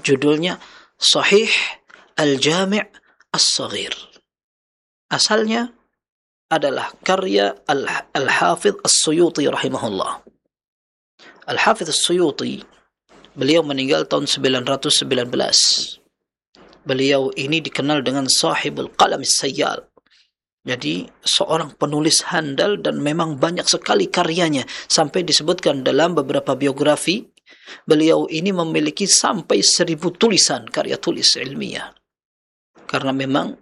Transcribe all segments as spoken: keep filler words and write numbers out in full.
Judulnya Sahih Al-Jami' As-Saghir. Asalnya adalah karya Al- Al-Hafidh As-Suyuti rahimahullah. Al-Hafidh As-Suyuti, beliau meninggal tahun sembilan ratus sembilan belas. Beliau ini dikenal dengan Sahibul Qalam As-Sayyal. Jadi seorang penulis handal dan memang banyak sekali karyanya. Sampai disebutkan dalam beberapa biografi, beliau ini memiliki sampai seribu tulisan, karya tulis ilmiah. Karena memang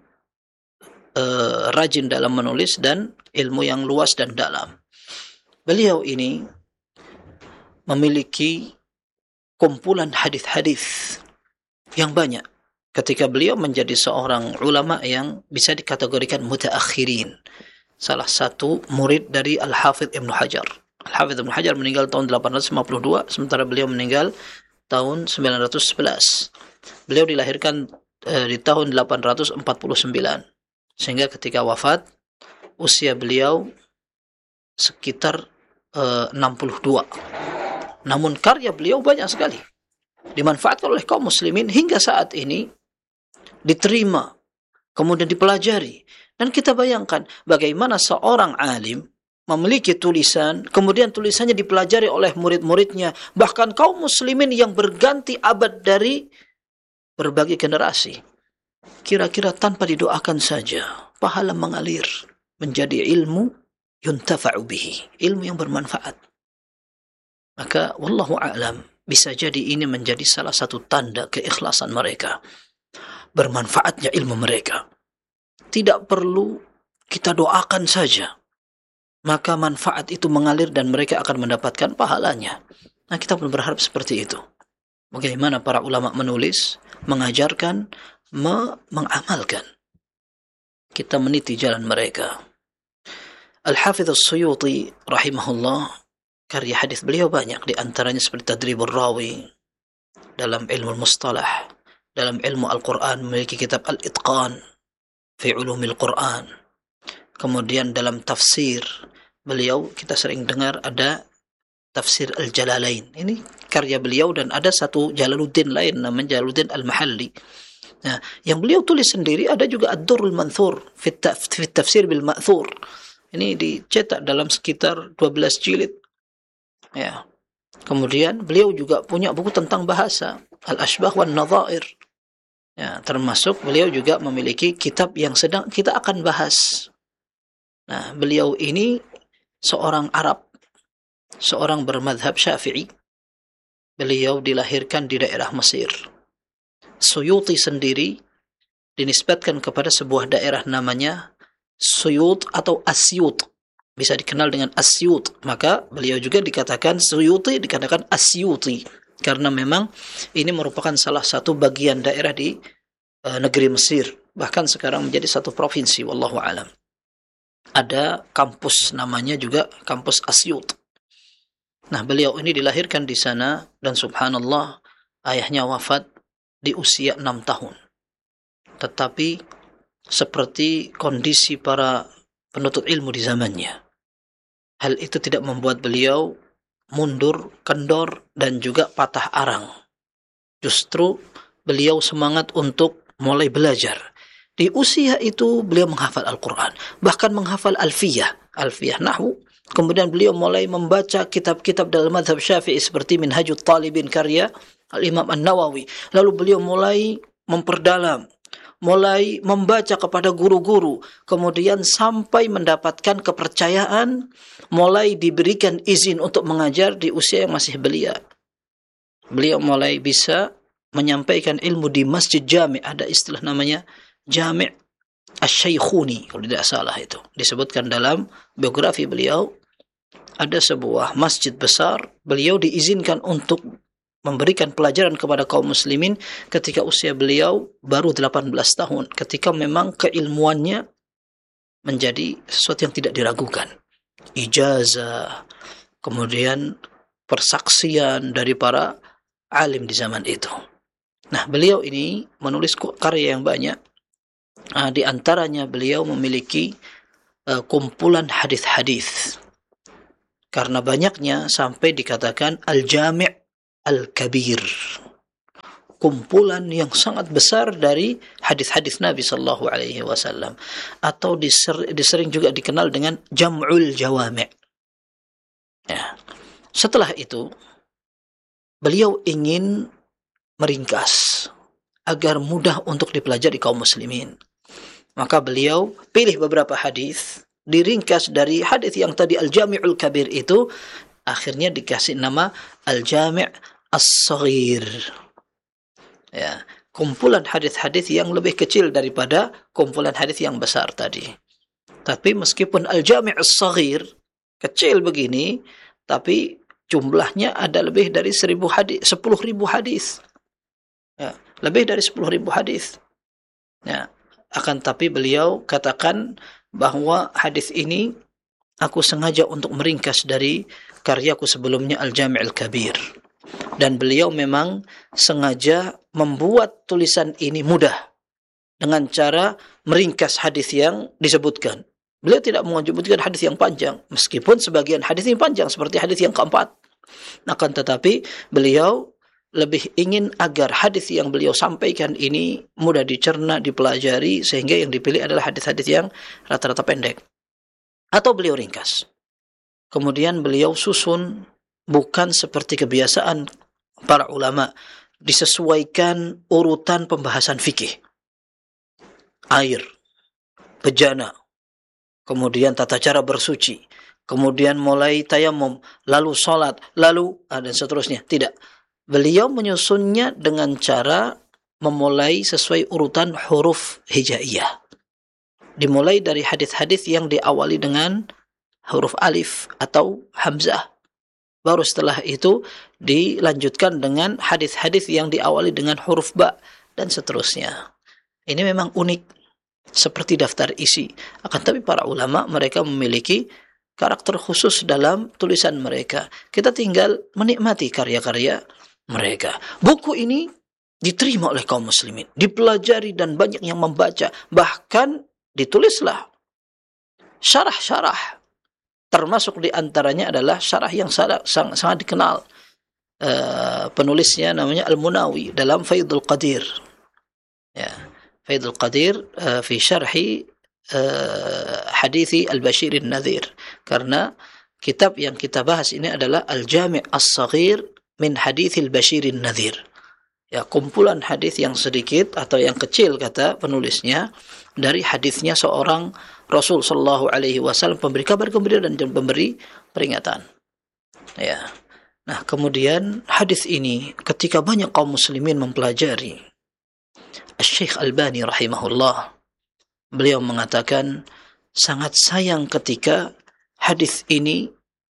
Uh, rajin dalam menulis dan ilmu yang luas dan dalam. Beliau ini memiliki kumpulan hadis-hadis yang banyak. Ketika beliau menjadi seorang ulama yang bisa dikategorikan mutaakhirin, salah satu murid dari Al-Hafidh Ibnu Hajar. Al-Hafidh Ibnu Hajar meninggal tahun delapan ratus lima puluh dua, sementara beliau meninggal tahun sembilan ratus sebelas. Beliau dilahirkan uh, di tahun delapan ratus empat puluh sembilan. Sehingga ketika wafat, usia beliau sekitar uh, enam puluh dua. Namun karya beliau banyak sekali, dimanfaatkan oleh kaum muslimin hingga saat ini, diterima, kemudian dipelajari. Dan kita bayangkan bagaimana seorang alim memiliki tulisan, kemudian tulisannya dipelajari oleh murid-muridnya, bahkan kaum muslimin yang berganti abad dari berbagai generasi. Kira-kira tanpa didoakan saja, pahala mengalir menjadi ilmu yuntafa'u bihi, ilmu yang bermanfaat. Maka wallahu a'lam, bisa jadi ini menjadi salah satu tanda keikhlasan mereka, bermanfaatnya ilmu mereka. Tidak perlu kita doakan saja, maka manfaat itu mengalir dan mereka akan mendapatkan pahalanya. Nah, kita pun berharap seperti itu. Bagaimana para ulama menulis, mengajarkan, me- mengamalkan. Kita meniti jalan mereka. Al-Hafidh As-Suyuti rahimahullah, karya hadis beliau banyak, di antaranya seperti Tadribur Rawi dalam ilmu mustalah, dalam ilmu Al-Quran memiliki kitab Al-Itqan fi Ulumil Quran. Kemudian dalam tafsir beliau kita sering dengar ada Tafsir Al-Jalalain. Ini karya beliau, dan ada satu Jalaluddin lain namanya Jalaluddin Al-Mahalli. Nah, yang beliau tulis sendiri ada juga Ad-Durrul Manthur fi Tafsir bil Ma'thur. Ini dicetak dalam sekitar dua belas jilid. Ya. Kemudian beliau juga punya buku tentang bahasa, Al-Ashbah wan Nadhair. Ya, termasuk beliau juga memiliki kitab yang sedang kita akan bahas. Nah, beliau ini seorang Arab, seorang bermadhab Syafi'i. Beliau dilahirkan di daerah Mesir. Suyuti sendiri dinisbatkan kepada sebuah daerah namanya Suyut atau Asyut. Bisa dikenal dengan Asyut. Maka beliau juga dikatakan Suyuti, dikatakan Asyuti. Karena memang ini merupakan salah satu bagian daerah di uh, negeri Mesir. Bahkan sekarang menjadi satu provinsi, wallahu alam. Ada kampus namanya juga kampus Asyut. Nah, beliau ini dilahirkan di sana dan subhanallah ayahnya wafat di usia enam tahun. Tetapi seperti kondisi para penuntut ilmu di zamannya, hal itu tidak membuat beliau mundur, kendor, dan juga patah arang. Justru beliau semangat untuk mulai belajar. Di usia itu beliau menghafal Al-Quran, bahkan menghafal Alfiyah, Alfiyah Nahwu. Kemudian beliau mulai membaca kitab-kitab dalam mazhab Syafi'i seperti Minhajut Talibin karya Al-Imam An-Nawawi. Lalu beliau mulai memperdalam, mulai membaca kepada guru-guru, kemudian sampai mendapatkan kepercayaan, mulai diberikan izin untuk mengajar di usia yang masih belia. Beliau mulai bisa menyampaikan ilmu di Masjid Jami', ada istilah namanya Jami' Asy-Syaikhuni, kalau tidak salah itu. Disebutkan dalam biografi beliau, ada sebuah masjid besar, beliau diizinkan untuk memberikan pelajaran kepada kaum muslimin ketika usia beliau baru delapan belas tahun, ketika memang keilmuannya menjadi sesuatu yang tidak diragukan. Ijazah, kemudian persaksian dari para alim di zaman itu. Nah, beliau ini menulis karya yang banyak. Nah, di antaranya beliau memiliki uh, kumpulan hadis-hadis. Karena banyaknya sampai dikatakan Al-Jami' Al-Kabir, kumpulan yang sangat besar dari hadis-hadis Nabi sallallahu alaihi wasallam, atau diser, disering juga dikenal dengan Jam'ul Jawami'. Ya. Setelah itu beliau ingin meringkas agar mudah untuk dipelajari kaum muslimin. Maka beliau pilih beberapa hadis, diringkas dari hadis yang tadi Al-Jami'ul Kabir itu, akhirnya dikasih nama Al-Jami' As-Saghir. Ya, kumpulan hadis-hadis yang lebih kecil daripada kumpulan hadis yang besar tadi. Tapi meskipun Al-Jami' As-Saghir kecil begini, tapi jumlahnya ada lebih dari seribu hadis, sepuluh ribu hadis. Ya, lebih dari sepuluh ribu hadis. Ya, akan tapi beliau katakan bahwa hadis ini aku sengaja untuk meringkas dari karyaku sebelumnya Al-Jami' Al-Kabir. Dan beliau memang sengaja membuat tulisan ini mudah dengan cara meringkas hadis yang disebutkan. Beliau tidak menyebutkan hadis yang panjang, meskipun sebagian hadis ini panjang seperti hadis yang keempat. Akan tetapi beliau lebih ingin agar hadis yang beliau sampaikan ini mudah dicerna, dipelajari, sehingga yang dipilih adalah hadis-hadis yang rata-rata pendek. Atau beliau ringkas. Kemudian beliau susun bukan seperti kebiasaan para ulama, disesuaikan urutan pembahasan fikih. Air, bejana, kemudian tata cara bersuci, kemudian mulai tayamum, lalu sholat, lalu ah, dan seterusnya. Tidak. Beliau menyusunnya dengan cara memulai sesuai urutan huruf hijaiyah. Dimulai dari hadis-hadis yang diawali dengan huruf alif atau hamzah. Baru setelah itu dilanjutkan dengan hadis-hadis yang diawali dengan huruf ba dan seterusnya. Ini memang unik, seperti daftar isi. Akan tapi para ulama mereka memiliki karakter khusus dalam tulisan mereka. Kita tinggal menikmati karya-karya mereka. Buku ini diterima oleh kaum muslimin, dipelajari dan banyak yang membaca. Bahkan ditulislah syarah-syarah. Termasuk di antaranya adalah syarah yang sangat, sangat, sangat dikenal. Uh, penulisnya namanya Al-Munawi dalam Faidul Qadir. Ya, Faidul Qadir uh, fi syarhi uh, hadithi Al-Bashir An-Nadhir. Karena kitab yang kita bahas ini adalah Al-Jami' As-Saghir min hadithi Al-Bashir An-Nadhir. Ya, kumpulan hadis yang sedikit atau yang kecil kata penulisnya dari hadisnya seorang Rasul sallallahu alaihi wasallam, pemberi kabar gembira dan pemberi peringatan. Ya. Nah, kemudian hadis ini ketika banyak kaum muslimin mempelajari, Syekh Albani rahimahullah beliau mengatakan sangat sayang ketika hadis ini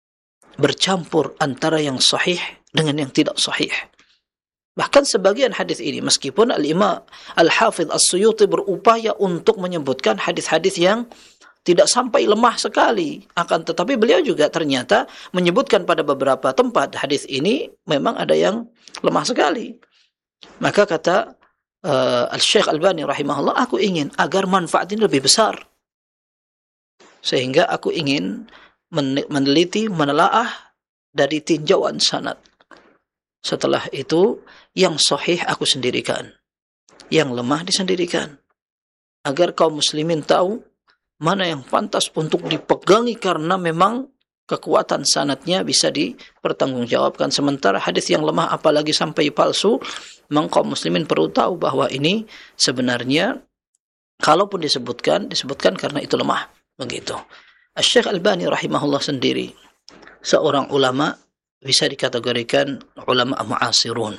bercampur antara yang sahih dengan yang tidak sahih. Bahkan sebagian hadis ini, meskipun Al-Imam Al-Hafidh As-Suyuti berupaya untuk menyebutkan hadis-hadis yang tidak sampai lemah sekali, akan tetapi beliau juga ternyata menyebutkan pada beberapa tempat hadis ini memang ada yang lemah sekali. Maka kata uh, Al-Syekh Albani rahimahullah, aku ingin agar manfaat ini lebih besar. Sehingga aku ingin meneliti, menelaah dari tinjauan sanad. Setelah itu, yang sahih aku sendirikan, yang lemah disendirikan, agar kaum muslimin tahu mana yang pantas untuk dipegangi karena memang kekuatan sanadnya bisa dipertanggungjawabkan. Sementara hadis yang lemah apalagi sampai palsu, memang kaum muslimin perlu tahu bahwa ini sebenarnya kalaupun disebutkan, disebutkan karena itu lemah. Begitu. Syekh Albani rahimahullah sendiri seorang ulama, bisa dikategorikan ulama mu'asirun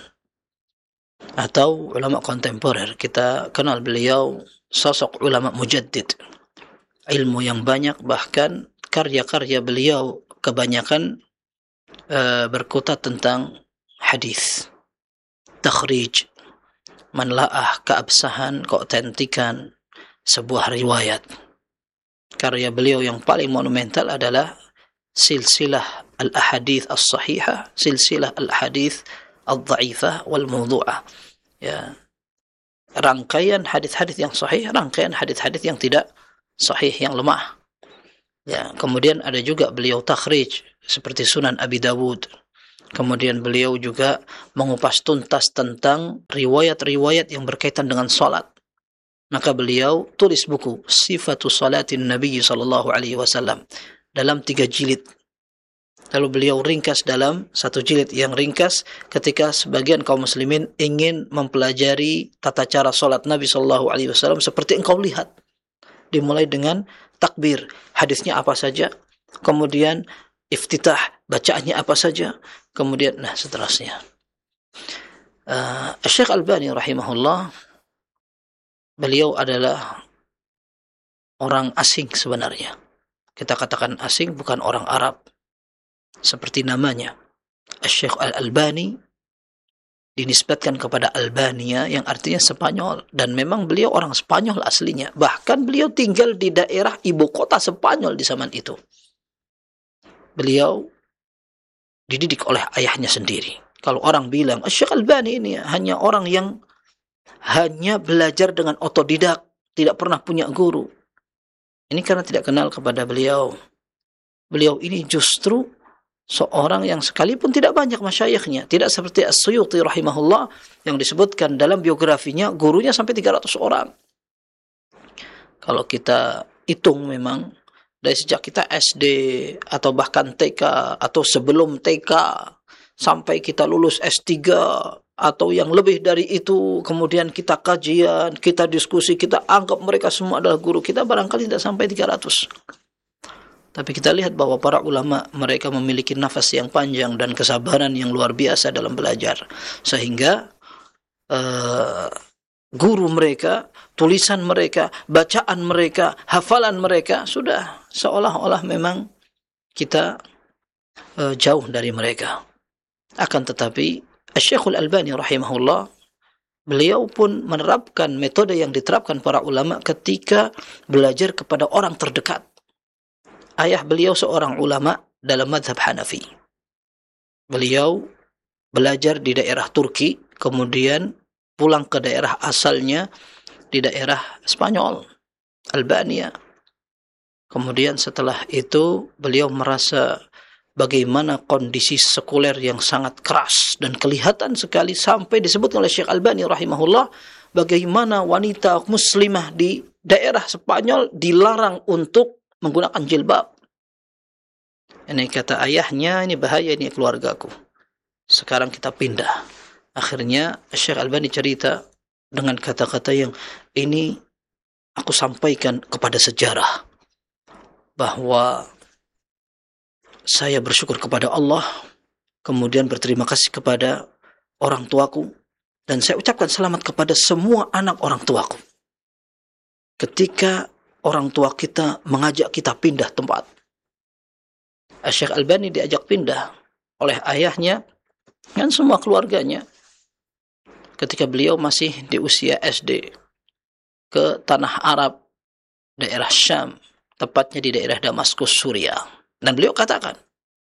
atau ulama kontemporer. Kita kenal beliau sosok ulama mujaddid, ilmu yang banyak, bahkan karya-karya beliau kebanyakan uh, berkutat tentang hadis, takhrij, menelaah keabsahan, keautentikan sebuah riwayat. Karya beliau yang paling monumental adalah silsilah al-ahadith as-sahihah, silsilah al-ahadith al-dha'ifah wal-mawdu'ah. Ya. Rangkaian hadis-hadis yang sahih, rangkaian hadis-hadis yang tidak sahih, yang lemah. Ya, kemudian ada juga beliau takhrij seperti Sunan Abi Dawud, Kemudian beliau juga mengupas tuntas tentang riwayat-riwayat yang berkaitan dengan salat. Maka beliau tulis buku Sifatus Salatin Nabi sallallahu alaihi wasallam dalam tiga jilid. Lalu beliau ringkas dalam satu jilid yang ringkas ketika sebagian kaum muslimin ingin mempelajari tata cara salat Nabi sallallahu alaihi wasallam seperti engkau lihat. Dimulai dengan takbir, hadisnya apa saja, kemudian iftitah, bacaannya apa saja, kemudian nah seterusnya. Uh, Syekh Albani rahimahullah, beliau adalah orang asing sebenarnya. Kita katakan asing, bukan orang Arab. Seperti namanya, Syekh Al-Albani dinisbatkan kepada Albania yang artinya Spanyol. Dan memang beliau orang Spanyol aslinya. Bahkan beliau tinggal di daerah ibu kota Spanyol di zaman itu. Beliau dididik oleh ayahnya sendiri. Kalau orang bilang, Syekh Albani ini hanya orang yang hanya belajar dengan otodidak, tidak pernah punya guru. Ini karena tidak kenal kepada beliau. Beliau ini justru seorang yang sekalipun tidak banyak masyayikhnya, tidak seperti As-Suyuti rahimahullah yang disebutkan dalam biografinya gurunya sampai tiga ratus orang. Kalau kita hitung memang dari sejak kita S D atau bahkan T K atau sebelum T K sampai kita lulus S tiga atau yang lebih dari itu, kemudian kita kajian, kita diskusi, kita anggap mereka semua adalah guru kita, barangkali tidak sampai tiga ratus. Tapi kita lihat bahwa para ulama mereka memiliki nafas yang panjang dan kesabaran yang luar biasa dalam belajar. Sehingga uh, guru mereka, tulisan mereka, bacaan mereka, hafalan mereka sudah seolah-olah memang kita uh, jauh dari mereka. Akan tetapi Syekhul Albani rahimahullah, beliau pun menerapkan metode yang diterapkan para ulama ketika belajar kepada orang terdekat. Ayah beliau seorang ulama dalam mazhab Hanafi. Beliau belajar di daerah Turki, kemudian pulang ke daerah asalnya di daerah Spanyol, Albania. Kemudian setelah itu beliau merasa bagaimana kondisi sekuler yang sangat keras dan kelihatan sekali sampai disebut oleh Syekh Albani rahimahullah bagaimana wanita muslimah di daerah Spanyol dilarang untuk menggunakan jilbab. Ini kata ayahnya, ini bahaya, ini keluargaku. Sekarang kita pindah. Akhirnya Syekh Albani cerita dengan kata-kata yang ini aku sampaikan kepada sejarah bahwa saya bersyukur kepada Allah, kemudian berterima kasih kepada orang tuaku, dan saya ucapkan selamat kepada semua anak orang tuaku. Ketika orang tua kita mengajak kita pindah tempat, Syekh Albani diajak pindah oleh ayahnya dan semua keluarganya ketika beliau masih di usia S D ke tanah Arab, daerah Syam, tepatnya di daerah Damaskus, Suriah. Dan beliau katakan,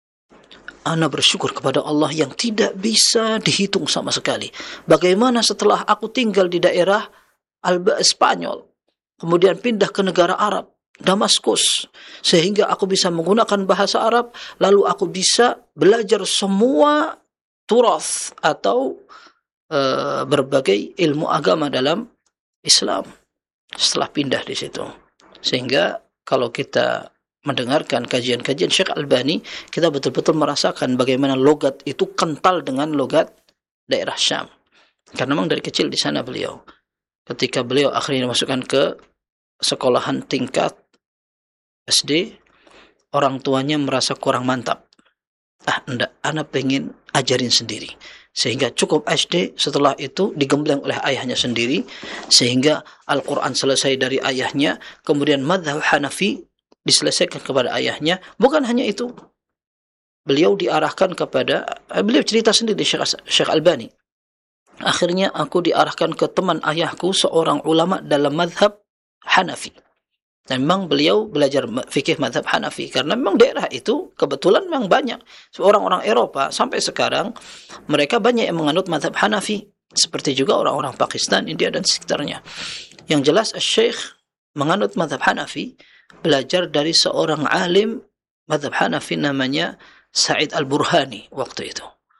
ana bersyukur kepada Allah yang tidak bisa dihitung sama sekali. Bagaimana setelah aku tinggal di daerah Alba Spanyol, kemudian pindah ke negara Arab, Damaskus, sehingga aku bisa menggunakan bahasa Arab, lalu aku bisa belajar semua turath atau uh, berbagai ilmu agama dalam Islam setelah pindah di situ. Sehingga kalau kita mendengarkan kajian-kajian Syekh Albani, kita betul-betul merasakan bagaimana logat itu kental dengan logat daerah Syam. Karena memang dari kecil di sana beliau. Ketika beliau akhirnya dimasukkan ke sekolahan tingkat S D, orang tuanya merasa kurang mantap. Ah, enggak, anak pengen ajarin sendiri. Sehingga cukup S D, setelah itu digembleng oleh ayahnya sendiri, sehingga Al-Quran selesai dari ayahnya, kemudian mazhab Hanafi diselesaikan kepada ayahnya. Bukan hanya itu, beliau diarahkan kepada, beliau cerita sendiri Syekh, Syekh Albani, akhirnya aku diarahkan ke teman ayahku, seorang ulama dalam mazhab Hanafi. Dan memang beliau belajar fikih mazhab Hanafi karena memang daerah itu kebetulan memang banyak orang-orang Eropa sampai sekarang mereka banyak yang menganut mazhab Hanafi, seperti juga orang-orang Pakistan, India dan sekitarnya. Yang jelas Syekh menganut mazhab Hanafi, belajar dari seorang alim mazhab Hanafi namanya Sa'id Al-Burhani waktu itu.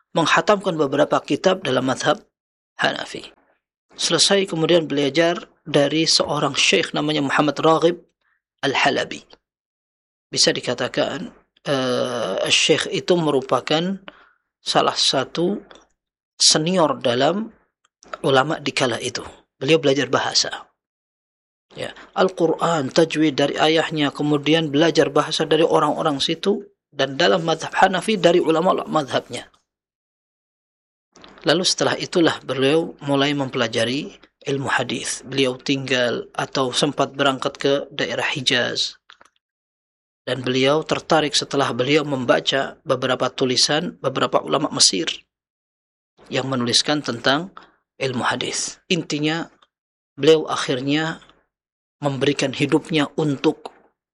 menghatamkan beberapa kitab dalam mazhab Hanafi. Selesai kemudian belajar dari seorang syekh namanya Muhammad Raghib Al-Halabi. Bisa dikatakan uh, syekh itu merupakan salah satu senior dalam ulama di kala itu. Beliau belajar bahasa. Ya, Al-Quran, tajwid dari ayahnya, kemudian belajar bahasa dari orang-orang situ, dan dalam mazhab Hanafi dari ulama mazhabnya. Lalu setelah itulah beliau mulai mempelajari ilmu hadis. Beliau tinggal atau sempat berangkat ke daerah Hijaz. Dan beliau tertarik setelah beliau membaca beberapa tulisan beberapa ulama Mesir yang menuliskan tentang ilmu hadis. Intinya beliau akhirnya memberikan hidupnya untuk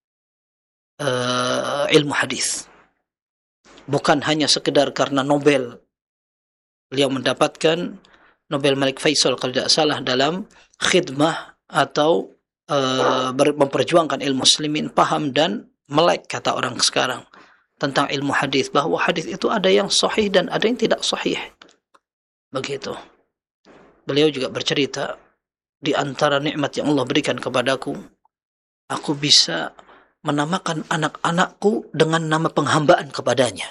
uh, ilmu hadis. Bukan hanya sekedar karena Nobel. Beliau mendapatkan Nobel Malik Faisal kalau tidak salah dalam khidmah atau uh, memperjuangkan ilmu muslimin, paham dan melek kata orang sekarang tentang ilmu hadis, bahwa hadis itu ada yang sahih dan ada yang tidak sahih. Begitu. Beliau juga bercerita, di antara nikmat yang Allah berikan kepadaku, aku bisa menamakan anak-anakku dengan nama penghambaan kepadanya.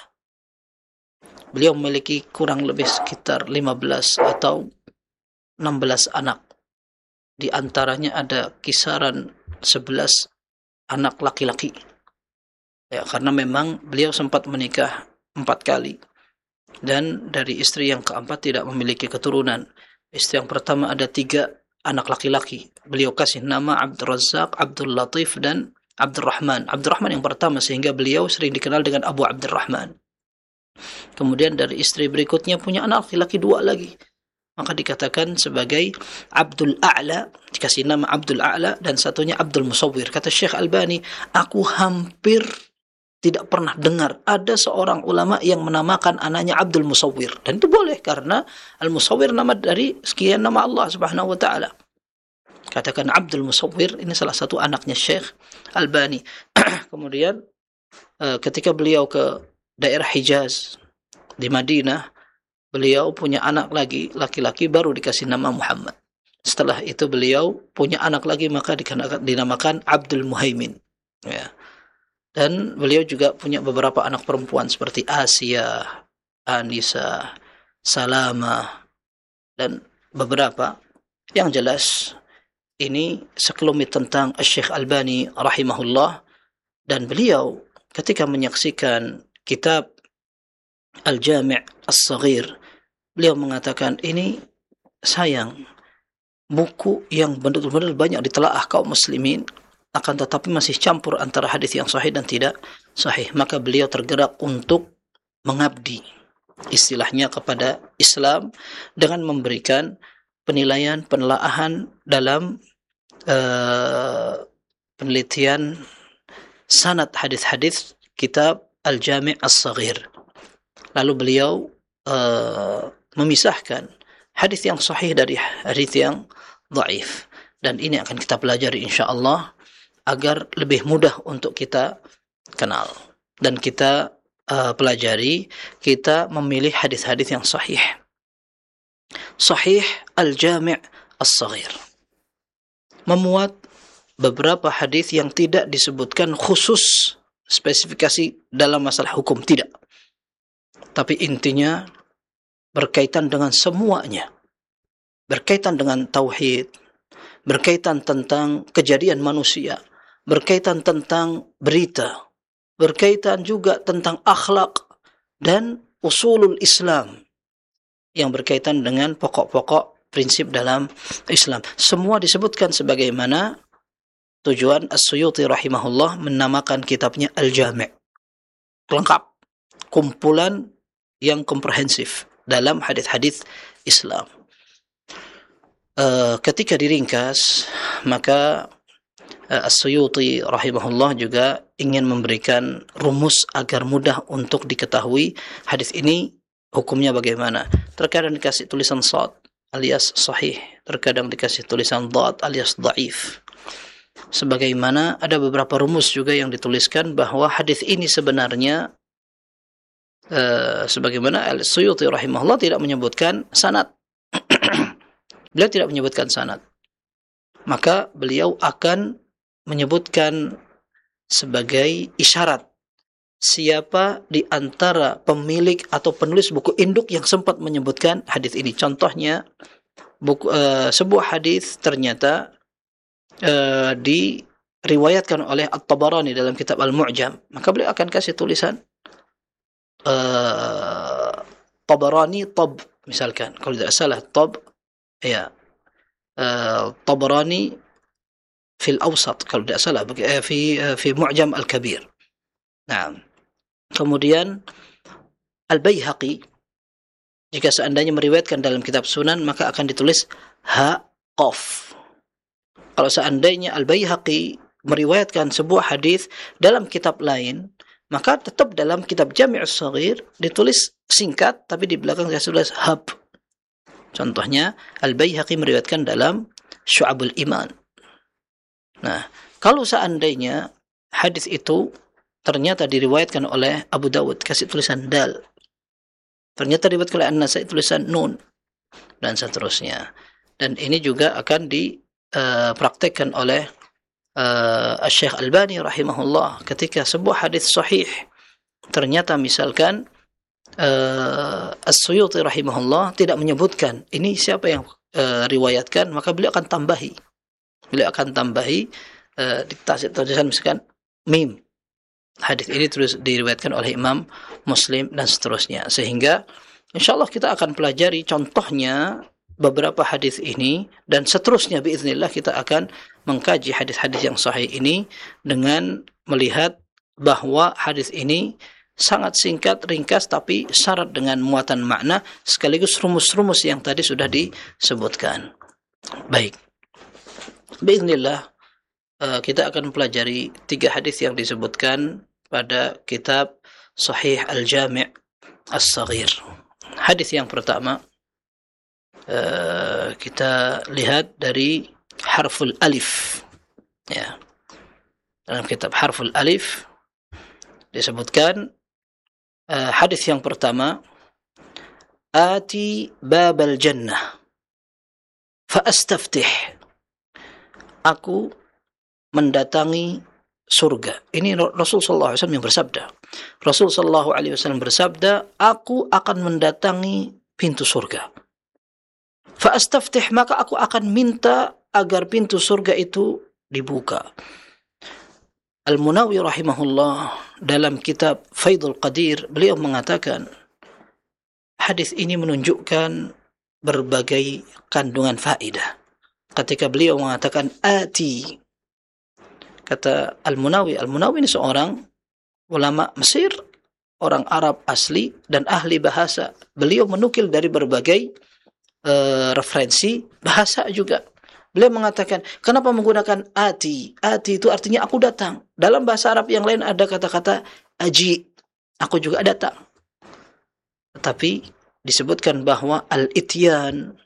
Beliau memiliki kurang lebih sekitar lima belas atau enam belas anak. Di antaranya ada kisaran sebelas anak laki-laki. Ya, karena memang beliau sempat menikah empat kali. Dan dari istri yang keempat tidak memiliki keturunan. Istri yang pertama ada tiga anak laki-laki. Beliau kasih nama Abdul Razak, Abdul Latif, dan Abdul Rahman. Abdul Rahman yang pertama, sehingga beliau sering dikenal dengan Abu Abdul Rahman. Kemudian dari istri berikutnya punya anak laki-laki dua lagi. Maka dikatakan sebagai Abdul A'la, dikasih nama Abdul A'la, dan satunya Abdul Musawwir. Kata Syekh Albani, aku hampir tidak pernah dengar ada seorang ulama yang menamakan anaknya Abdul Musawwir. Dan itu boleh karena Al-Musawwir nama dari sekian nama Allah Subhanahu wa taala. Katakan Abdul Musawwir, ini salah satu anaknya Syekh Albani. Kemudian ketika beliau ke daerah Hijaz di Madinah, beliau punya anak lagi laki-laki, baru dikasih nama Muhammad. Setelah itu beliau punya anak lagi, maka dinamakan Abdul Muhaimin. Ya. Dan beliau juga punya beberapa anak perempuan seperti Asia, Anisa, Salama, dan beberapa. Yang jelas, ini sekelumit tentang Syekh Albani rahimahullah. Dan beliau ketika menyaksikan kitab Al-Jami' As-Saghir, beliau mengatakan, ini sayang, buku yang benar-benar banyak ditelaah kaum muslimin, akan tetapi masih campur antara hadis yang sahih dan tidak sahih. Maka beliau tergerak untuk mengabdi, istilahnya, kepada Islam dengan memberikan penilaian, penelaahan dalam uh, penelitian sanad hadis-hadis kitab Al-Jami' As-Saghir. Lalu beliau uh, memisahkan hadis yang sahih dari hadis yang dhaif. Dan ini akan kita pelajari insyaallah agar lebih mudah untuk kita kenal dan kita uh, pelajari, kita memilih hadis-hadis yang sahih. Sahih Al-Jami' As-Saghir memuat beberapa hadis yang tidak disebutkan khusus spesifikasi dalam masalah hukum, tidak. Tapi intinya berkaitan dengan semuanya. Berkaitan dengan tauhid, berkaitan tentang kejadian manusia, berkaitan tentang berita, berkaitan juga tentang akhlak dan usulul Islam yang berkaitan dengan pokok-pokok prinsip dalam Islam. Semua disebutkan sebagaimana tujuan As-Suyuti rahimahullah menamakan kitabnya Al-Jami'. Lengkap, kumpulan yang komprehensif dalam hadis-hadis Islam. Uh, ketika diringkas, maka uh, As-Suyuti rahimahullah juga ingin memberikan rumus agar mudah untuk diketahui hadis ini hukumnya bagaimana. Terkadang dikasih tulisan shad alias sahih, terkadang dikasih tulisan dhad alias dhaif. Sebagaimana ada beberapa rumus juga yang dituliskan bahwa hadis ini sebenarnya uh, sebagaimana Al-Suyuti rahimahullah tidak menyebutkan sanad. Beliau tidak menyebutkan sanad. Maka beliau akan menyebutkan sebagai isyarat siapa di antara pemilik atau penulis buku induk yang sempat menyebutkan hadis ini. Contohnya buku, uh, sebuah hadis ternyata uh, diriwayatkan oleh At-Tabarani dalam kitab Al-Mu'jam, maka beliau akan kasih tulisan uh, Tabarani Tab, misalkan kalau tidak salah Tab, ya uh, Tabarani fil Awsat kalau tidak salah, uh, fi uh, fi Mu'jam Al-Kabir. Nah, kemudian Al-Baihaqi jika seandainya meriwayatkan dalam kitab Sunan maka akan ditulis ha qaf. Kalau seandainya Al-Baihaqi meriwayatkan sebuah hadis dalam kitab lain, maka tetap dalam kitab Jami' As-Shaghir ditulis singkat tapi di belakang ditulis hab. Contohnya Al-Baihaqi meriwayatkan dalam Syu'abul Iman. Nah, kalau seandainya hadis itu ternyata diriwayatkan oleh Abu Dawud, kasih tulisan dal. Ternyata diriwayatkan oleh An-Nasai, tulisan nun, dan seterusnya. Dan ini juga akan dipraktekkan uh, oleh uh, Syekh Albani rahimahullah ketika sebuah hadis sahih ternyata misalkan uh, As-Suyuti rahimahullah tidak menyebutkan ini siapa yang uh, riwayatkan, maka beliau akan tambahi. Beliau akan tambahi uh, diktasi tulisan misalkan mim. Hadis ini terus diriwayatkan oleh Imam Muslim dan seterusnya. Sehingga insyaallah kita akan pelajari contohnya beberapa hadis ini dan seterusnya biiznillah kita akan mengkaji hadis-hadis yang sahih ini dengan melihat bahwa hadis ini sangat singkat, ringkas tapi syarat dengan muatan makna sekaligus rumus-rumus yang tadi sudah disebutkan. Baik. Biiznillah kita akan pelajari tiga hadis yang disebutkan pada kitab Sahih Al-Jami' As-Shaghir. Hadis yang pertama kita lihat dari harful alif. Ya. Dalam kitab harful alif disebutkan hadis yang pertama, ati babal jannah fa astaftih. Aku mendatangi surga. Ini Rasul sallallahu alaihi wasallam yang bersabda. Rasul sallallahu alaihi wasallam bersabda, aku akan mendatangi pintu surga. Fa astaftih, maka aku akan minta agar pintu surga itu dibuka. Al-Munawi rahimahullah dalam kitab Faidul Qadir beliau mengatakan hadis ini menunjukkan berbagai kandungan faedah. Ketika beliau mengatakan ati, kata Al-Munawi, Al-Munawi ini seorang ulama Mesir, orang Arab asli dan ahli bahasa. Beliau menukil dari berbagai uh, referensi bahasa juga. Beliau mengatakan, kenapa menggunakan ati? Ati itu artinya aku datang. Dalam bahasa Arab yang lain ada kata-kata aji, aku juga datang. Tetapi disebutkan bahwa al-ityan,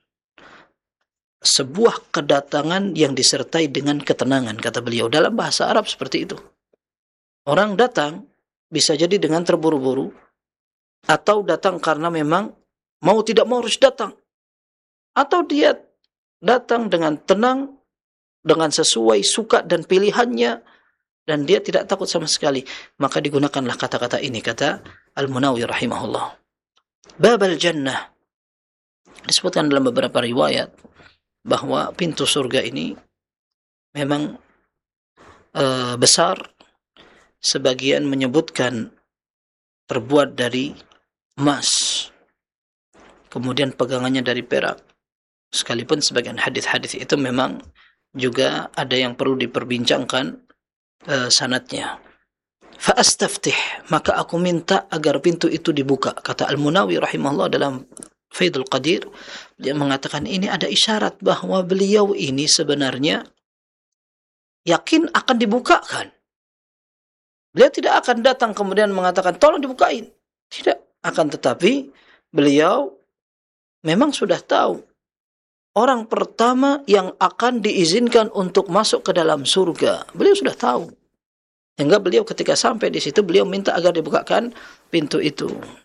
sebuah kedatangan yang disertai dengan ketenangan, kata beliau. Dalam bahasa Arab seperti itu. Orang datang bisa jadi dengan terburu-buru, atau datang karena memang mau tidak mau harus datang. Atau dia datang dengan tenang, dengan sesuai suka dan pilihannya, dan dia tidak takut sama sekali. Maka digunakanlah kata-kata ini, kata Al-Munawi rahimahullah. Babal jannah. Disebutkan dalam beberapa riwayat bahwa pintu surga ini memang e, besar. Sebagian menyebutkan terbuat dari emas, kemudian pegangannya dari perak. Sekalipun sebagian hadis-hadis itu memang juga ada yang perlu diperbincangkan e, sanadnya. Fa astaftih, maka aku minta agar pintu itu dibuka. Kata Al-Munawi rahimahullah dalam Faidul Qadir, dia mengatakan ini ada isyarat bahwa beliau ini sebenarnya yakin akan dibukakan. Beliau tidak akan datang kemudian mengatakan tolong dibukain. Tidak. Akan tetapi beliau memang sudah tahu orang pertama yang akan diizinkan untuk masuk ke dalam surga. Beliau sudah tahu. Sehingga beliau ketika sampai di situ beliau minta agar dibukakan pintu itu.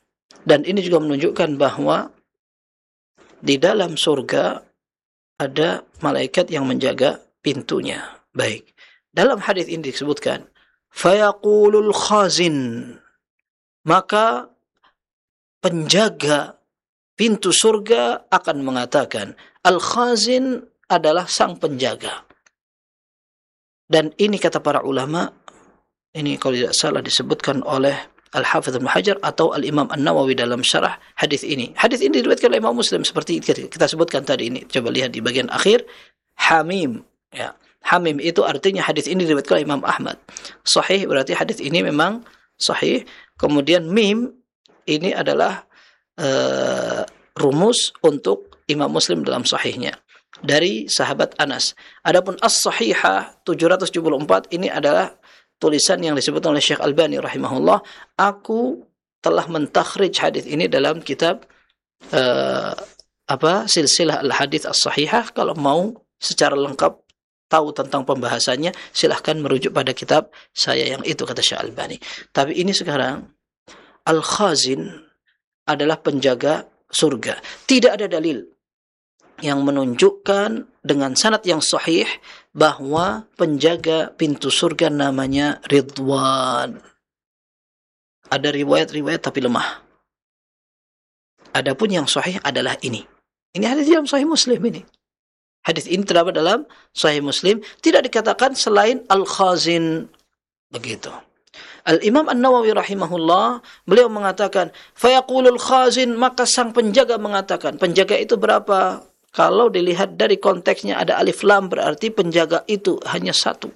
Dan ini juga menunjukkan bahwa di dalam surga ada malaikat yang menjaga pintunya. Baik. Dalam hadis ini disebutkan, fayaqulul khazin, maka penjaga pintu surga akan mengatakan, al-khazin adalah sang penjaga. Dan ini kata para ulama, ini kalau tidak salah disebutkan oleh Al-Hafidz Ibnu Hajar atau Al-Imam An-Nawawi dalam syarah hadis ini. Hadis ini diriwayatkan oleh Imam Muslim seperti kita sebutkan tadi ini. Coba lihat di bagian akhir, Hamim, ya. Hamim itu artinya hadis ini diriwayatkan oleh Imam Ahmad. Sahih berarti hadis ini memang sahih. Kemudian mim ini adalah uh, rumus untuk Imam Muslim dalam sahihnya dari sahabat Anas. Adapun As-Sahihah tujuh ratus tujuh puluh empat ini adalah tulisan yang disebut oleh Syekh Albani rahimahullah. Aku telah mentakhrij hadis ini dalam kitab uh, apa silsilah al-hadits as-sahihah. Kalau mau secara lengkap tahu tentang pembahasannya, silahkan merujuk pada kitab saya yang itu, kata Syekh Albani. Tapi ini sekarang al-khazin adalah penjaga surga. Tidak ada dalil yang menunjukkan dengan sanad yang sahih bahwa penjaga pintu surga namanya Ridwan. Ada riwayat-riwayat tapi lemah. Adapun yang sahih adalah ini. Ini hadis dalam Sahih Muslim ini. Hadis ini terdapat dalam Sahih Muslim, tidak dikatakan selain al-khazin. Begitu. Al-Imam An-Nawawi rahimahullah, beliau mengatakan, fayaqulul khazin, maka sang penjaga mengatakan, penjaga itu berapa? Kalau dilihat dari konteksnya ada alif lam, berarti penjaga itu hanya satu.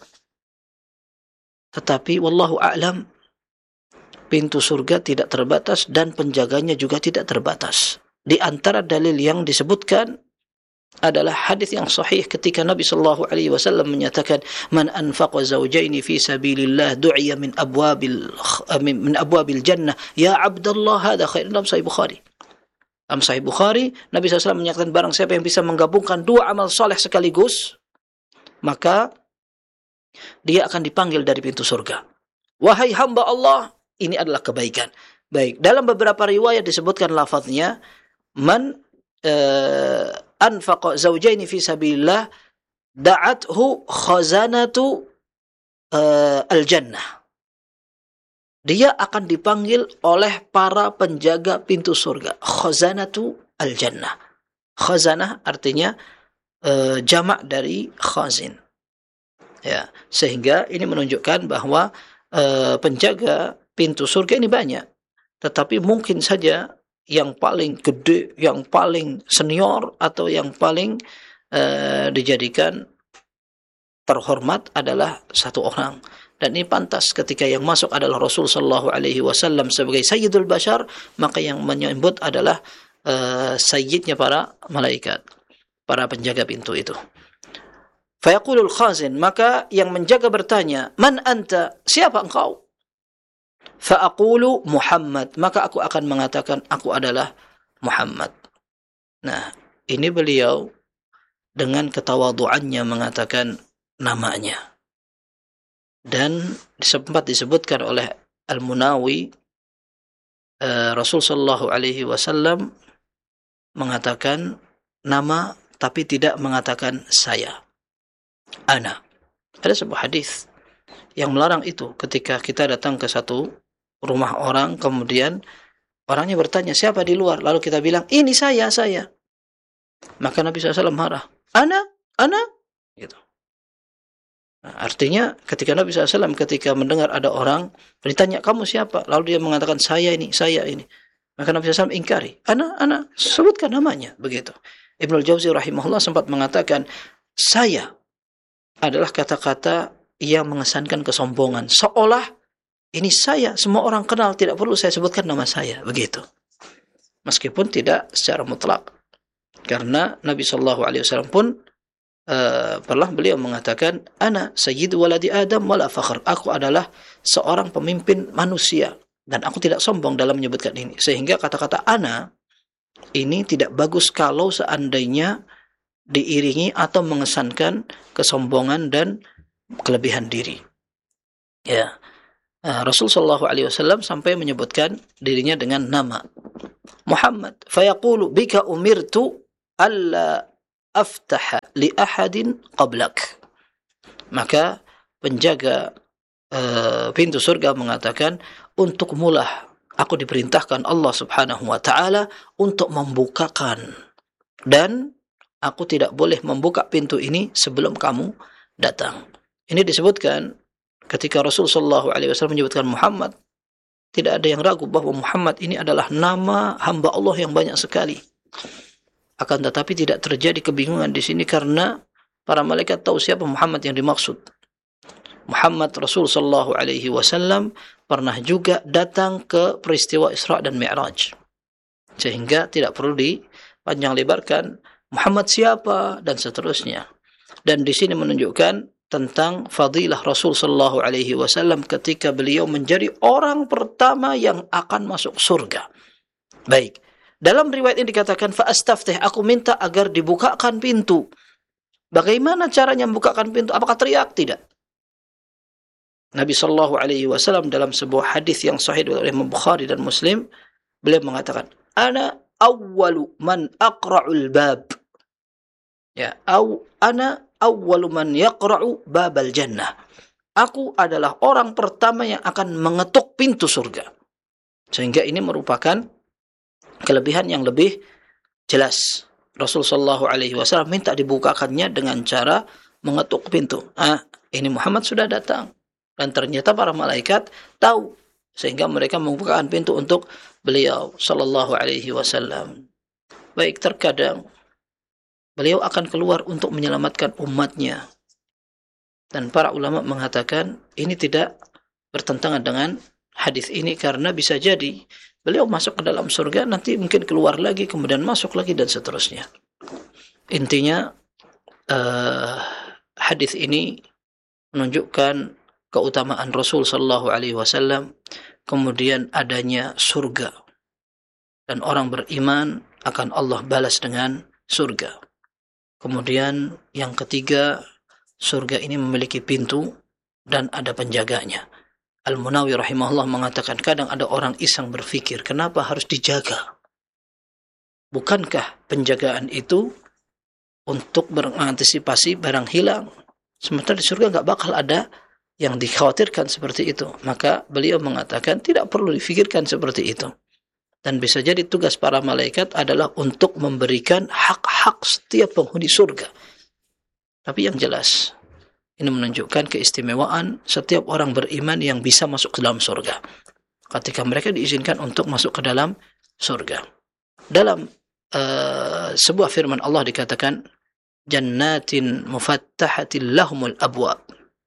Tetapi wallahu a'lam, pintu surga tidak terbatas dan penjaganya juga tidak terbatas. Di antara dalil yang disebutkan adalah hadis yang sahih ketika Nabi sallallahu alaihi wasallam menyatakan, man anfaqa zawjaini fi sabilillah du'iya min abwabil min abwabil jannah ya abdallah, hadza khair. Dalam Sahih Bukhari. Dalam Sahih Bukhari, Nabi sallallahu alaihi wasallam menyatakan, barang siapa yang bisa menggabungkan dua amal soleh sekaligus, maka dia akan dipanggil dari pintu surga. Wahai hamba Allah, ini adalah kebaikan. Baik, dalam beberapa riwayat disebutkan lafaznya, man uh, anfaqa zawjaini fi sabilillah da'athu khazanatu uh, al-jannah. Dia akan dipanggil oleh para penjaga pintu surga. Khazanatu al-jannah. Khazanah artinya uh, jamak dari khazin. Ya, sehingga ini menunjukkan bahwa uh, penjaga pintu surga ini banyak. Tetapi mungkin saja yang paling gede, yang paling senior, atau yang paling uh, dijadikan terhormat adalah satu orang. Dan ini pantas ketika yang masuk adalah Rasul sallallahu alaihi wasallam sebagai Sayyidul Bashar, maka yang menyebut adalah uh, sayyidnya para malaikat, para penjaga pintu itu. Fayaqulul khazin, maka yang menjaga bertanya, man anta, siapa engkau? Fa'aqulu Muhammad, maka aku akan mengatakan, aku adalah Muhammad. Nah, ini beliau dengan ketawaduannya mengatakan namanya. Dan sempat disebutkan oleh Al-Munawi, uh, Rasul sallallahu alaihi wasallam mengatakan nama tapi tidak mengatakan saya, ana. Ada sebuah hadis yang melarang itu. Ketika kita datang ke satu rumah orang, kemudian orangnya bertanya siapa di luar, lalu kita bilang ini saya, saya. Maka Nabi sallallahu alaihi wasallam marah, ana, ana, gitu. Nah, artinya ketika Nabi sallallahu alaihi wasallam ketika mendengar ada orang ditanya kamu siapa, lalu dia mengatakan saya ini, saya ini, maka Nabi sallallahu alaihi wasallam ingkari, ana, ana, sebutkan namanya, begitu. Ibnul Jauzi rahimahullah sempat mengatakan, saya adalah kata-kata yang mengesankan kesombongan, seolah ini saya, semua orang kenal, tidak perlu saya sebutkan nama saya, begitu. Meskipun tidak secara mutlak, karena Nabi sallallahu alaihi wasallam pun Uh, pernah beliau mengatakan, ana sayyidu waladi Adam wala fakhr, aku adalah seorang pemimpin manusia dan aku tidak sombong dalam menyebutkan ini. Sehingga kata-kata ana ini tidak bagus kalau seandainya diiringi atau mengesankan kesombongan dan kelebihan diri. Ya, uh, Rasul sallallahu alaihi wasallam sampai menyebutkan dirinya dengan nama. Muhammad, fayaqulu bika umirtu alla aftaha li ahadin qablak. Maka penjaga uh, pintu surga mengatakan, untuk mulah aku diperintahkan Allah Subhanahu wa taala untuk membukakan, dan aku tidak boleh membuka pintu ini sebelum kamu datang. Ini disebutkan ketika Rasulullah shallallahu alaihi wasallam menyebutkan Muhammad, tidak ada yang ragu bahwa Muhammad ini adalah nama hamba Allah yang banyak sekali. Akan tetapi tidak terjadi kebingungan di sini karena para malaikat tahu siapa Muhammad yang dimaksud. Muhammad Rasul sallallahu alaihi wasallam pernah juga datang ke peristiwa Isra dan Mi'raj. Sehingga tidak perlu dipanjang lebarkan Muhammad siapa dan seterusnya. Dan di sini menunjukkan tentang fadilah Rasul sallallahu alaihi wasallam ketika beliau menjadi orang pertama yang akan masuk surga. Baik. Dalam riwayat ini dikatakan fa astaftih, aku minta agar dibukakan pintu. Bagaimana caranya membukakan pintu? Apakah teriak? Tidak. Nabi sallallahu alaihi wasallam dalam sebuah hadis yang sahih oleh Imam Bukhari dan Muslim, beliau mengatakan, "Ana awwalu man aqra'ul bab." Ya, au ana awwalu man yaqra'u babal jannah. Aku adalah orang pertama yang akan mengetuk pintu surga. Sehingga ini merupakan kelebihan yang lebih jelas. Rasul sallallahu alaihi wasallam minta dibukakannya dengan cara mengetuk pintu. Ah, ini Muhammad sudah datang. Dan ternyata para malaikat tahu, sehingga mereka membukakan pintu untuk beliau sallallahu alaihi wasallam. Baik, terkadang beliau akan keluar untuk menyelamatkan umatnya. Dan para ulama mengatakan ini tidak bertentangan dengan hadis ini karena bisa jadi beliau masuk ke dalam surga, nanti mungkin keluar lagi, kemudian masuk lagi dan seterusnya. Intinya uh, hadis ini menunjukkan keutamaan Rasul sallallahu alaihi wasallam, kemudian adanya surga, dan orang beriman akan Allah balas dengan surga. Kemudian yang ketiga, surga ini memiliki pintu dan ada penjaganya. Al-Munawi rahimahullah mengatakan, kadang ada orang iseng berpikir, kenapa harus dijaga? Bukankah penjagaan itu untuk mengantisipasi barang hilang? Sementara di surga nggak bakal ada yang dikhawatirkan seperti itu. Maka beliau mengatakan tidak perlu difikirkan seperti itu. Dan bisa jadi tugas para malaikat adalah untuk memberikan hak-hak setiap penghuni surga. Tapi yang jelas, ini menunjukkan keistimewaan setiap orang beriman yang bisa masuk ke dalam surga. Ketika mereka diizinkan untuk masuk ke dalam surga. Dalam uh, sebuah firman Allah dikatakan, jannatin mufattahatil lahumul abwab.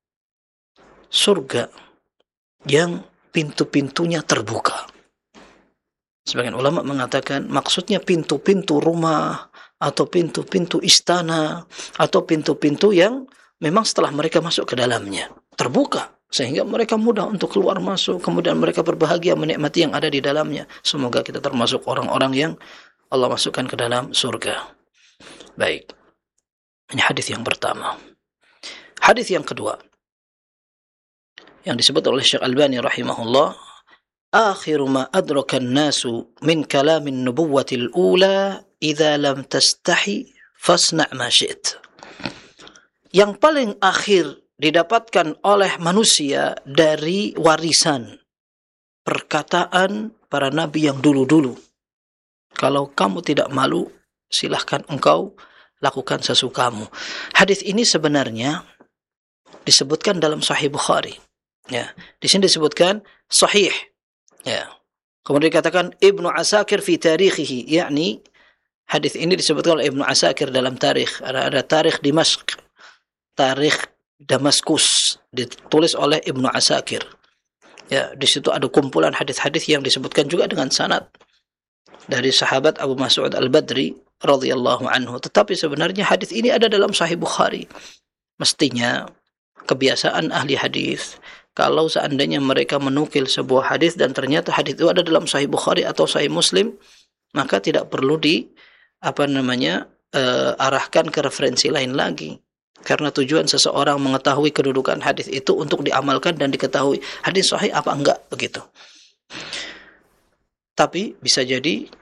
Surga yang pintu-pintunya terbuka. Sebagian ulama mengatakan maksudnya pintu-pintu rumah atau pintu-pintu istana atau pintu-pintu yang memang setelah mereka masuk ke dalamnya terbuka sehingga mereka mudah untuk keluar masuk, kemudian mereka berbahagia menikmati yang ada di dalamnya. Semoga kita termasuk orang-orang yang Allah masukkan ke dalam surga. Baik. Ini hadis yang pertama. Hadis yang kedua yang disebut oleh Syekh Albani rahimahullah, akhiru ma adraka an-nasu min kalamin nubuwwatil ula idza lam tastahi fasna' ma syi'ta. Yang paling akhir didapatkan oleh manusia dari warisan perkataan para nabi yang dulu-dulu. Kalau kamu tidak malu, silahkan engkau lakukan sesukamu. Hadis ini sebenarnya disebutkan dalam Sahih Bukhari. Ya, di sini disebutkan sahih. Ya. Kemudian dikatakan Ibnu Asakir fi tarikhihi, yakni hadis ini disebutkan oleh Ibnu Asakir dalam tarikh. Ada, ada tarikh Dimashq, tarikh Damaskus, ditulis oleh Ibnu Asakir. Ya, di situ ada kumpulan hadis-hadis yang disebutkan juga dengan sanad dari sahabat Abu Mas'ud Al-Badri radhiyallahu anhu. Tetapi sebenarnya hadis ini ada dalam Sahih Bukhari. Mestinya kebiasaan ahli hadis, kalau seandainya mereka menukil sebuah hadis dan ternyata hadis itu ada dalam Sahih Bukhari atau Sahih Muslim, maka tidak perlu di apa namanya uh, arahkan ke referensi lain lagi. Karena tujuan seseorang mengetahui kedudukan hadis itu untuk diamalkan dan diketahui hadis sahih apa enggak, begitu. Tapi bisa jadi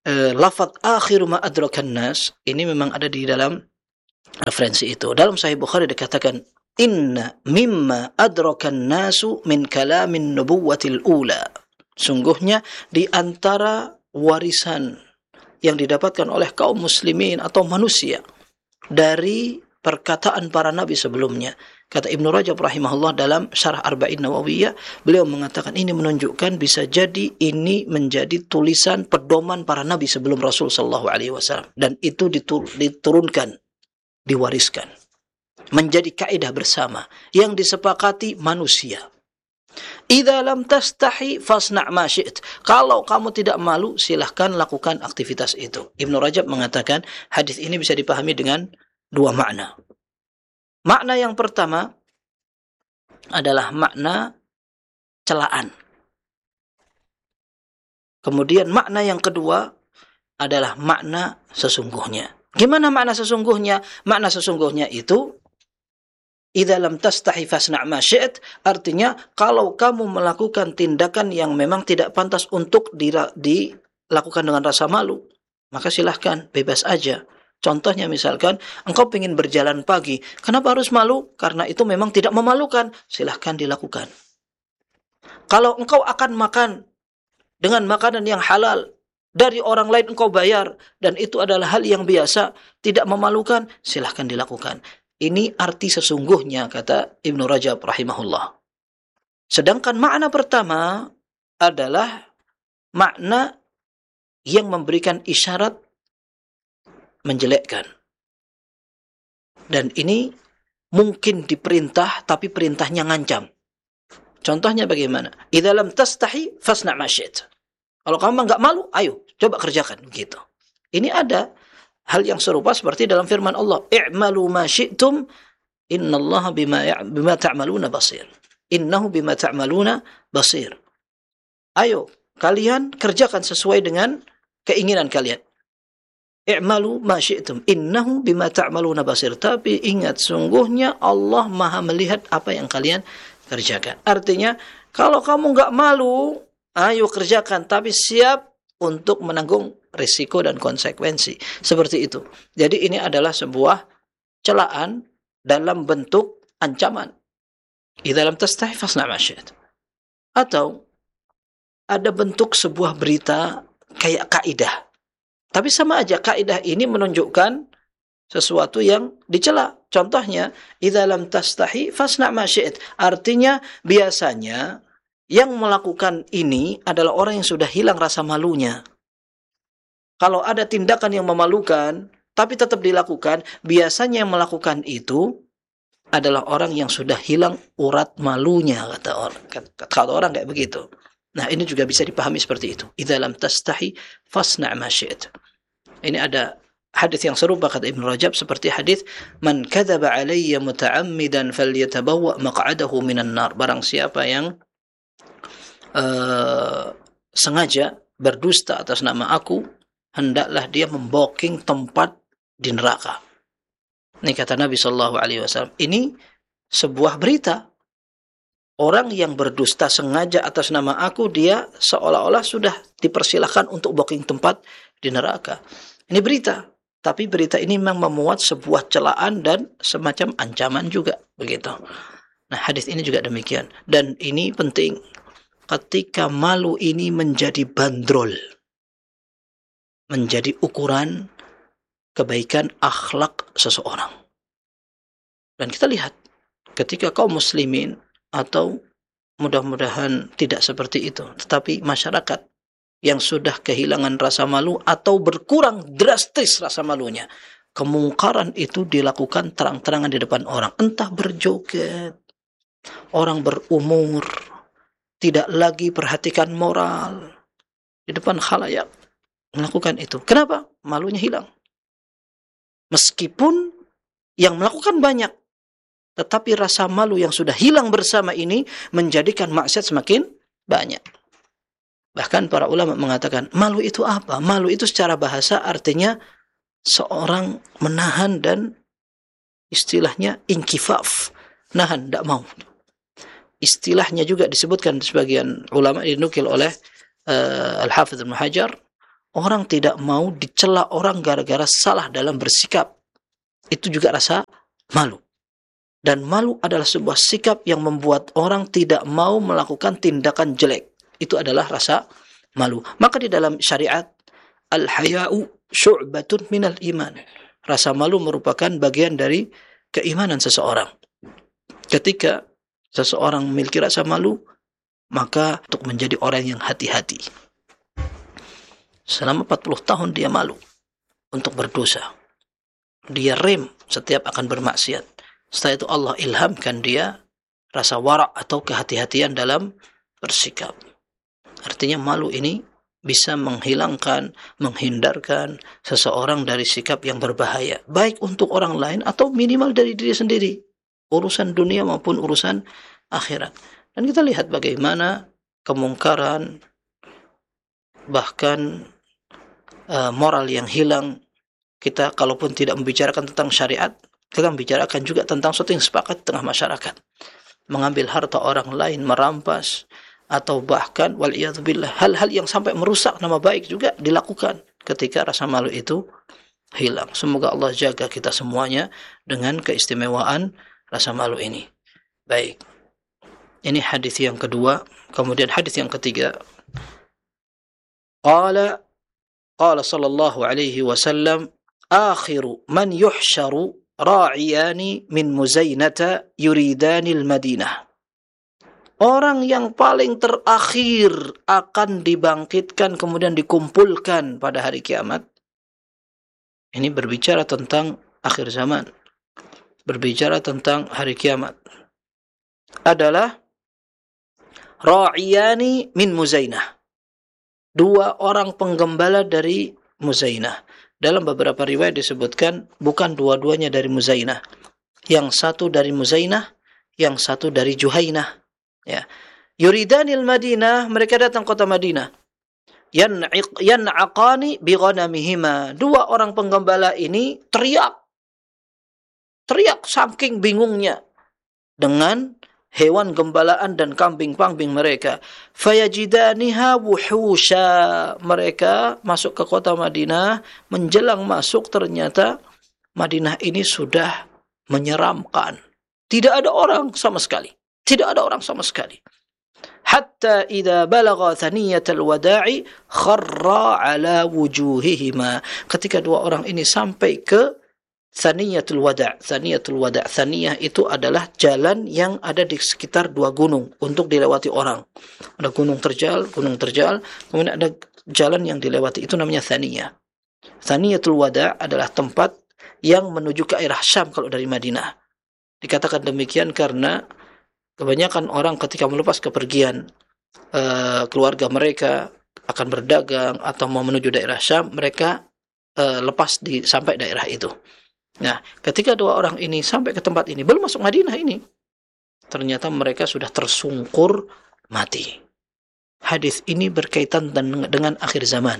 uh, lafaz akhiru ma adrakan nas ini memang ada di dalam referensi itu. Dalam Sahih Bukhari dikatakan inna mimma adrakan nasu min kalamin nubuwatil ula. Sungguhnya di antara warisan yang didapatkan oleh kaum muslimin atau manusia dari perkataan para nabi sebelumnya. Kata Ibnu Rajab rahimahullah dalam Syarah Arba'in Nawawiyah, beliau mengatakan ini menunjukkan bisa jadi ini menjadi tulisan pedoman para nabi sebelum Rasul sallallahu alaihi wasallam, dan itu diturunkan, diwariskan menjadi kaidah bersama yang disepakati manusia. Idza lam tastahi fasna' ma syi't. Kalau kamu tidak malu, silahkan lakukan aktivitas itu. Ibnu Rajab mengatakan hadis ini bisa dipahami dengan dua makna. Makna yang pertama adalah makna celaan. Kemudian makna yang kedua adalah makna sesungguhnya. Gimana makna sesungguhnya? Makna sesungguhnya itu idza lam tastahi fasna' ma syi't, artinya kalau kamu melakukan tindakan yang memang tidak pantas untuk dilakukan dengan rasa malu, maka silahkan, bebas aja. Contohnya misalkan engkau ingin berjalan pagi, kenapa harus malu? Karena itu memang tidak memalukan, silahkan dilakukan. Kalau engkau akan makan dengan makanan yang halal dari orang lain, engkau bayar, dan itu adalah hal yang biasa, tidak memalukan, silahkan dilakukan. Ini arti sesungguhnya, kata Ibnu Rajab rahimahullah. Sedangkan makna pertama adalah makna yang memberikan isyarat menjelekkan. Dan ini mungkin diperintah, tapi perintahnya ngancam. Contohnya bagaimana? Idza lam tastahi fasna' ma syi't. Kalau kamu enggak malu, ayo coba kerjakan, begitu. Ini ada hal yang serupa seperti dalam firman Allah, i'malu ma syi'tum innallaha bima ya, bima ta'maluna basir. Innahu bima ta'maluna basir. Ayo kalian kerjakan sesuai dengan keinginan kalian. I'malu ma syi'tum innahu bima ta'maluna basir. Tapi ingat, sungguhnya Allah Maha melihat apa yang kalian kerjakan. Artinya, kalau kamu enggak malu, ayo kerjakan, tapi siap untuk menanggung risiko dan konsekuensi. Seperti itu. Jadi ini adalah sebuah celaan dalam bentuk ancaman. Idza lam tastahi fasna' ma syi'ta. Atau ada bentuk sebuah berita kayak kaidah. Tapi sama aja, kaidah ini menunjukkan sesuatu yang dicela. Contohnya, idza lam tastahi fasna' ma syi'ta. Artinya biasanya yang melakukan ini adalah orang yang sudah hilang rasa malunya. Kalau ada tindakan yang memalukan, tapi tetap dilakukan, biasanya yang melakukan itu adalah orang yang sudah hilang urat malunya, kata orang. Kata orang kayak begitu. Nah, ini juga bisa dipahami seperti itu. Idza lam tastahi fasna' ma syi'ta. Ini ada hadis yang serupa, kata Ibnu Rajab, seperti hadis man kadzaba alayya muta'ammidan falyatabawwa maq'adahu minan nar. Barang siapa yang uh, sengaja berdusta atas nama aku, hendaklah dia memboking tempat di neraka. Ini kata Nabi sallallahu alaihi wasallam. Ini sebuah berita. Orang yang berdusta sengaja atas nama aku, dia seolah-olah sudah dipersilahkan untuk booking tempat di neraka. Ini berita. Tapi berita ini memang memuat sebuah celaan dan semacam ancaman juga. Begitu. Nah, hadis ini juga demikian. Dan ini penting. Ketika malu ini menjadi bandrol, menjadi ukuran kebaikan akhlak seseorang. Dan kita lihat, ketika kaum muslimin, atau mudah-mudahan tidak seperti itu, tetapi masyarakat yang sudah kehilangan rasa malu atau berkurang drastis rasa malunya, kemungkaran itu dilakukan terang-terangan di depan orang. Entah berjoget, orang berumur, tidak lagi perhatikan moral, di depan khalayak melakukan itu. Kenapa? Malunya hilang. Meskipun yang melakukan banyak, tetapi rasa malu yang sudah hilang bersama ini menjadikan maksiat semakin banyak. Bahkan para ulama mengatakan, malu itu apa? Malu itu secara bahasa artinya seorang menahan dan istilahnya inkifaf, nahan, tidak mau. Istilahnya juga disebutkan sebagian ulama, dinukil oleh uh, Al-Hafidz Ibnu Hajar, orang tidak mau dicela orang gara-gara salah dalam bersikap. Itu juga rasa malu. Dan malu adalah sebuah sikap yang membuat orang tidak mau melakukan tindakan jelek. Itu adalah rasa malu. Maka di dalam syariat, al-haya'u syu'batun minal iman. Rasa malu merupakan bagian dari keimanan seseorang. Ketika seseorang memiliki rasa malu, maka untuk menjadi orang yang hati-hati. Selama empat puluh tahun dia malu untuk berdosa. Dia rem setiap akan bermaksiat. Setelah itu Allah ilhamkan dia rasa wara' atau kehati-hatian dalam bersikap. Artinya malu ini bisa menghilangkan, menghindarkan seseorang dari sikap yang berbahaya. Baik untuk orang lain atau minimal dari diri sendiri. Urusan dunia maupun urusan akhirat. Dan kita lihat bagaimana kemungkaran, bahkan uh, moral yang hilang. Kita kalaupun tidak membicarakan tentang syariat, kita membicarakan juga tentang sesuatu yang sepakat di tengah masyarakat. Mengambil harta orang lain, merampas, atau bahkan waliyadzubillah, hal-hal yang sampai merusak nama baik juga dilakukan ketika rasa malu itu hilang. Semoga Allah jaga kita semuanya dengan keistimewaan rasa malu ini. Baik. Ini hadis yang kedua. Kemudian hadis yang ketiga. Qala qala sallallahu alaihi wasallam, akhiru man yuhsyaru ra'iyani min Muzainata yuridanil Madinah. Orang yang paling terakhir akan dibangkitkan kemudian dikumpulkan pada hari kiamat. Ini berbicara tentang akhir zaman. Berbicara tentang hari kiamat. Adalah ra'iyani min Muzainah. Dua orang penggembala dari Muzainah. Dalam beberapa riwayat disebutkan bukan dua-duanya dari Muzainah. Yang satu dari Muzainah, yang satu dari Juhainah. Ya. Yuridanil Madinah, mereka datang kota Madinah. Yan'aqani bi ghanamihima. Dua orang penggembala ini teriak. Teriak saking bingungnya dengan hewan gembalaan dan kambing-kambing mereka. Fayajidaniha wuhusha. Mereka masuk ke kota Madinah, menjelang masuk ternyata Madinah ini sudah menyeramkan. Tidak ada orang sama sekali. Tidak ada orang sama sekali. Hatta idza balagha thaniyatal wada'i kharra ala wujuhihima. Ketika dua orang ini sampai ke Thaniyatul Wada'. Thaniyatul Wada'. Thaniyah itu adalah jalan yang ada di sekitar dua gunung untuk dilewati orang. Ada gunung terjal, gunung terjal, kemudian ada jalan yang dilewati. Itu namanya Thaniyah. Thaniyatul Wada' adalah tempat yang menuju ke arah Syam kalau dari Madinah. Dikatakan demikian karena kebanyakan orang ketika melepas kepergian uh, keluarga mereka akan berdagang atau mau menuju daerah Syam, mereka uh, lepas di sampai daerah itu. Nah, ketika dua orang ini sampai ke tempat ini, belum masuk Madinah ini, ternyata mereka sudah tersungkur mati. Hadis ini berkaitan dengan, dengan akhir zaman.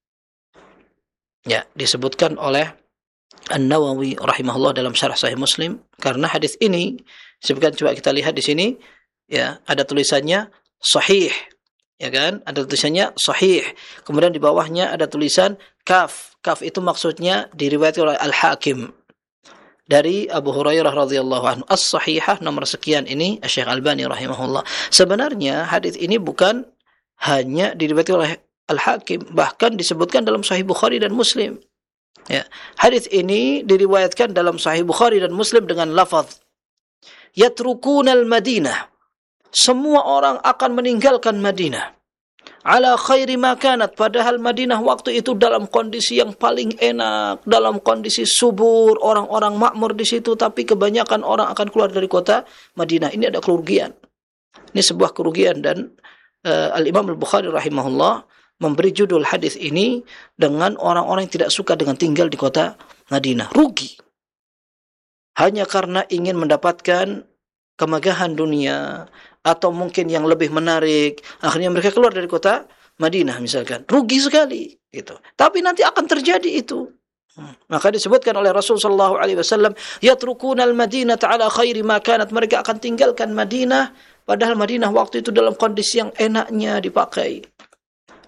Ya, disebutkan oleh An-Nawawi rahimahullah dalam syarah Sahih Muslim, karena hadis ini disebutkan, coba kita lihat di sini, ya, ada tulisannya sahih, ya kan? Ada tulisannya sahih. Kemudian di bawahnya ada tulisan kaf. Kaf itu maksudnya diriwayatkan oleh Al-Hakim dari Abu Hurairah radhiyallahu anhu. As-sahihah nomor sekian ini Syekh Albani rahimahullah. Sebenarnya hadis ini bukan hanya diriwayatkan oleh Al-Hakim, bahkan disebutkan dalam Sahih Bukhari dan Muslim. Ya, hadis ini diriwayatkan dalam Sahih Bukhari dan Muslim dengan lafaz yatrukunal Madinah. Semua orang akan meninggalkan Madinah. Ala khairi makanat, padahal Madinah waktu itu dalam kondisi yang paling enak, dalam kondisi subur, orang-orang makmur di situ, tapi kebanyakan orang akan keluar dari kota Madinah. Ini ada kerugian. Ini sebuah kerugian, dan uh, Al-Imam Al-Bukhari rahimahullah memberi judul hadis ini dengan orang-orang yang tidak suka dengan tinggal di kota Madinah. Rugi. Hanya karena ingin mendapatkan kemegahan dunia, atau mungkin yang lebih menarik, akhirnya mereka keluar dari kota Madinah misalkan. Rugi sekali gitu. Tapi nanti akan terjadi itu. Hmm. Maka disebutkan oleh Rasulullah sallallahu alaihi wasallam, yatrukunal Madinata ala khairi ma kanat. Mereka akan tinggalkan Madinah padahal Madinah waktu itu dalam kondisi yang enaknya dipakai.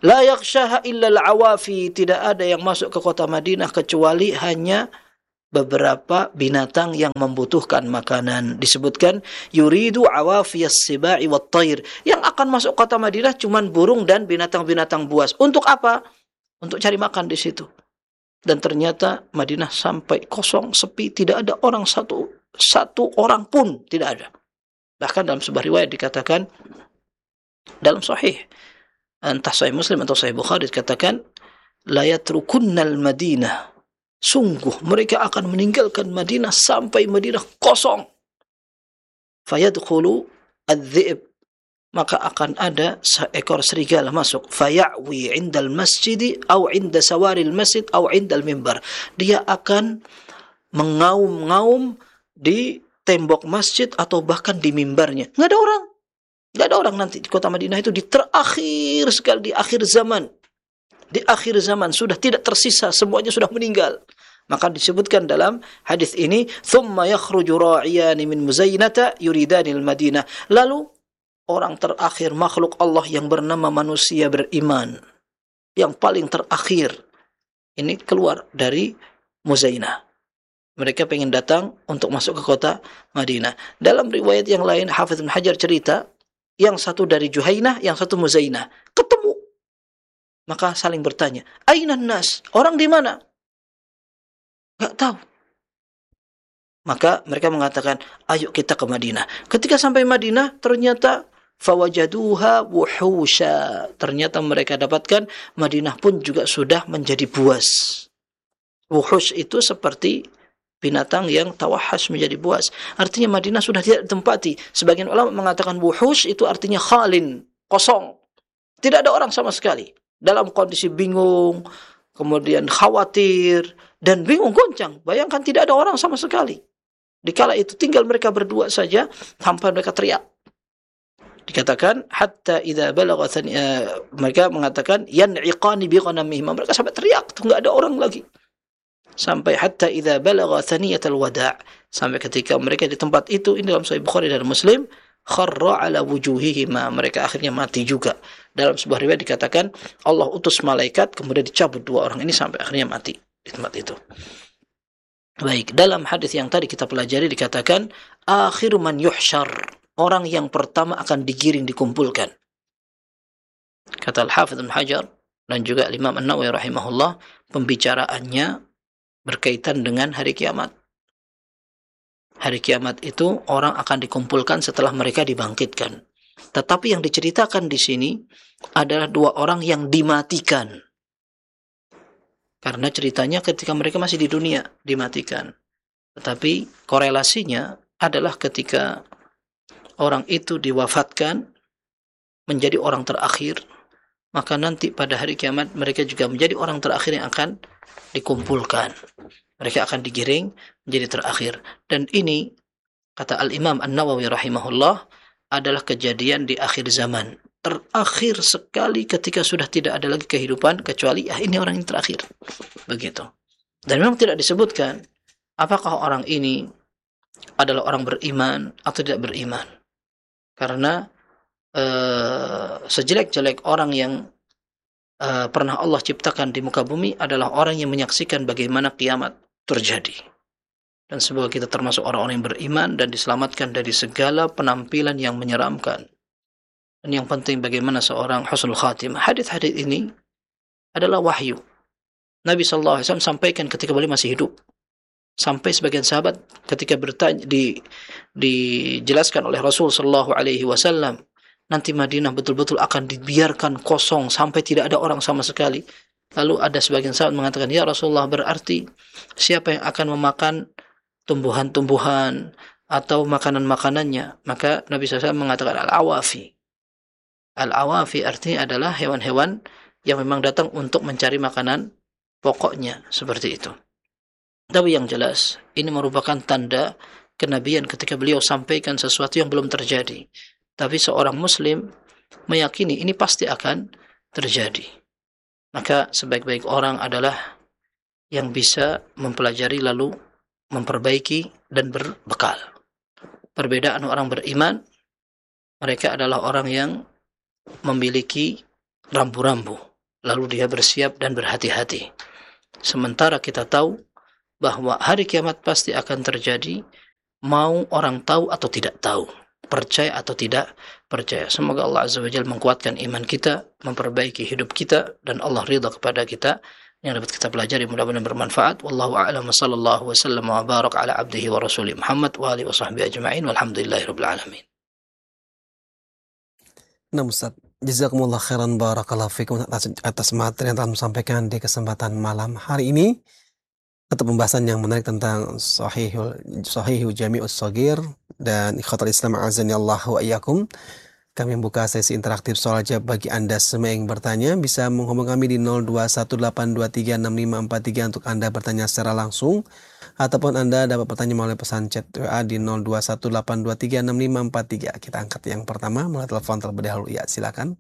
La yakhshaha illa al-awafi, tidak ada yang masuk ke kota Madinah kecuali hanya beberapa binatang yang membutuhkan makanan. Disebutkan yuridu awafiyas sibai wat thair. Yang akan masuk kota Madinah cuman burung dan binatang-binatang buas. Untuk apa? Untuk cari makan di situ. Dan ternyata Madinah sampai kosong, sepi, tidak ada orang satu satu orang pun tidak ada. Bahkan dalam sebuah riwayat dikatakan dalam sahih, entah sahih Muslim atau sahih Bukhari, dikatakan la yatrukunnal Madinah, sungguh mereka akan meninggalkan Madinah sampai Madinah kosong. Fayadkhulu adz-dhi'b, maka akan ada seekor serigala masuk. Faya'wi 'indal masjid atau 'inda sawaril masjid atau 'indal mimbar. Dia akan mengaum-ngaum di tembok masjid atau bahkan di mimbarnya. Enggak ada orang. Enggak ada orang nanti di kota Madinah itu, di terakhir sekali, di akhir zaman. Di akhir zaman sudah tidak tersisa, semuanya sudah meninggal. Maka disebutkan dalam hadis ini, thumma yakhruju ra'iyani min muzainata yuridanil Madinah. Lalu orang terakhir makhluk Allah yang bernama manusia beriman, yang paling terakhir, ini keluar dari Muzainah. Mereka ingin datang untuk masuk ke kota Madinah. Dalam riwayat yang lain, Hafidz Ibnu Hajar cerita, yang satu dari Juhainah, yang satu Muzainah. Ketemu. Maka saling bertanya, Ainan nas? Orang di mana? Enggak tahu. Maka mereka mengatakan, ayo kita ke Madinah. Ketika sampai Madinah, ternyata fawajaduha wuhusha. Ternyata mereka dapatkan Madinah pun juga sudah menjadi buas. Wuhush itu seperti binatang yang tawahas menjadi buas. Artinya Madinah sudah tidak ditempati. Sebagian ulama mengatakan wuhush itu artinya khalin, kosong. Tidak ada orang sama sekali. Dalam kondisi bingung, kemudian khawatir, dan bingung goncang. Bayangkan tidak ada orang sama sekali. Dikala itu tinggal mereka berdua saja, sampai mereka teriak. Dikatakan hatta idza balagha uh, mereka mengatakan yan'iqani bi ghanamihim, mereka sampai teriak tuh, enggak ada orang lagi. Sampai hatta idza balagha thaniyatal wada', sampai ketika mereka di tempat itu, ini dalam Sahih Bukhari dan Muslim, kharra ala wujuhihima, mereka akhirnya mati juga. Dalam sebuah riwayat dikatakan Allah utus malaikat kemudian dicabut dua orang ini sampai akhirnya mati di tempat itu. Baik, dalam hadis yang tadi kita pelajari dikatakan akhiru man yuhsyar, orang yang pertama akan digiring, dikumpulkan. Kata Al-Hafidz Ibnu Hajar dan juga Imam An-Nawawi rahimahullah, pembicaraannya berkaitan dengan hari kiamat. Hari kiamat itu orang akan dikumpulkan setelah mereka dibangkitkan. Tetapi yang diceritakan di sini adalah dua orang yang dimatikan. Karena ceritanya ketika mereka masih di dunia dimatikan. Tetapi korelasinya adalah ketika orang itu diwafatkan menjadi orang terakhir, maka nanti pada hari kiamat mereka juga menjadi orang terakhir yang akan dikumpulkan. Mereka akan digiring menjadi terakhir. Dan ini, kata Al-Imam An-Nawawi rahimahullah, adalah kejadian di akhir zaman. Terakhir sekali ketika sudah tidak ada lagi kehidupan, kecuali ah, ini orang yang terakhir. Begitu. Dan memang tidak disebutkan apakah orang ini adalah orang beriman atau tidak beriman. Karena uh, sejelek-jelek orang yang uh, pernah Allah ciptakan di muka bumi adalah orang yang menyaksikan bagaimana kiamat terjadi. Dan semoga kita termasuk orang-orang yang beriman dan diselamatkan dari segala penampilan yang menyeramkan. Dan yang penting bagaimana seorang husnul khatimah. Hadis-hadis ini adalah wahyu. Nabi sallallahu alaihi wasallam sampaikan ketika beliau masih hidup. Sampai sebagian sahabat ketika bertanya, di, dijelaskan oleh Rasul sallallahu alaihi wasallam, nanti Madinah betul-betul akan dibiarkan kosong sampai tidak ada orang sama sekali. Lalu ada sebagian sahabat mengatakan, ya Rasulullah, berarti siapa yang akan memakan tumbuhan-tumbuhan atau makanan-makanannya? Maka Nabi sallallahu alaihi wasallam mengatakan al-awafi. Al-awafi artinya adalah hewan-hewan yang memang datang untuk mencari makanan pokoknya, seperti itu. Tapi yang jelas, ini merupakan tanda kenabian ketika beliau sampaikan sesuatu yang belum terjadi. Tapi seorang muslim meyakini ini pasti akan terjadi. Maka sebaik-baik orang adalah yang bisa mempelajari lalu memperbaiki dan berbekal. Perbedaan orang beriman, mereka adalah orang yang memiliki rambu-rambu. lalu dia bersiap dan berhati-hati. Sementara kita tahu bahwa hari kiamat pasti akan terjadi, mau orang tahu atau tidak tahu, percaya atau tidak percaya. Semoga Allah Azza wa Jalla menguatkan iman kita, memperbaiki hidup kita, dan Allah ridha kepada kita. Yang dapat kita pelajari mudah-mudahan bermanfaat. Wallahu a'lam, sallallahu wasallam wa barak ala abdihi wa rasulih Muhammad wa alihi wa sahbihi ajma'in walhamdulillahirabbil alamin. Nah Ustaz, jazakumullah khairan barakallahu fikum atas, atas materi yang telah disampaikan di kesempatan malam hari ini. Tetap pembahasan yang menarik tentang sahihul sahihu jami'us shaghir dan ikhwatul Islam azani Allah wa iyyakum. Kami membuka sesi interaktif soal jawab bagi Anda semua yang bertanya. Bisa menghubungi kami di nol dua satu delapan dua tiga enam lima empat tiga untuk Anda bertanya secara langsung. Ataupun Anda dapat bertanya melalui pesan chat W A di nol dua satu delapan dua tiga enam lima empat tiga. Kita angkat yang pertama melalui telepon terlebih dahulu. Ya, silakan.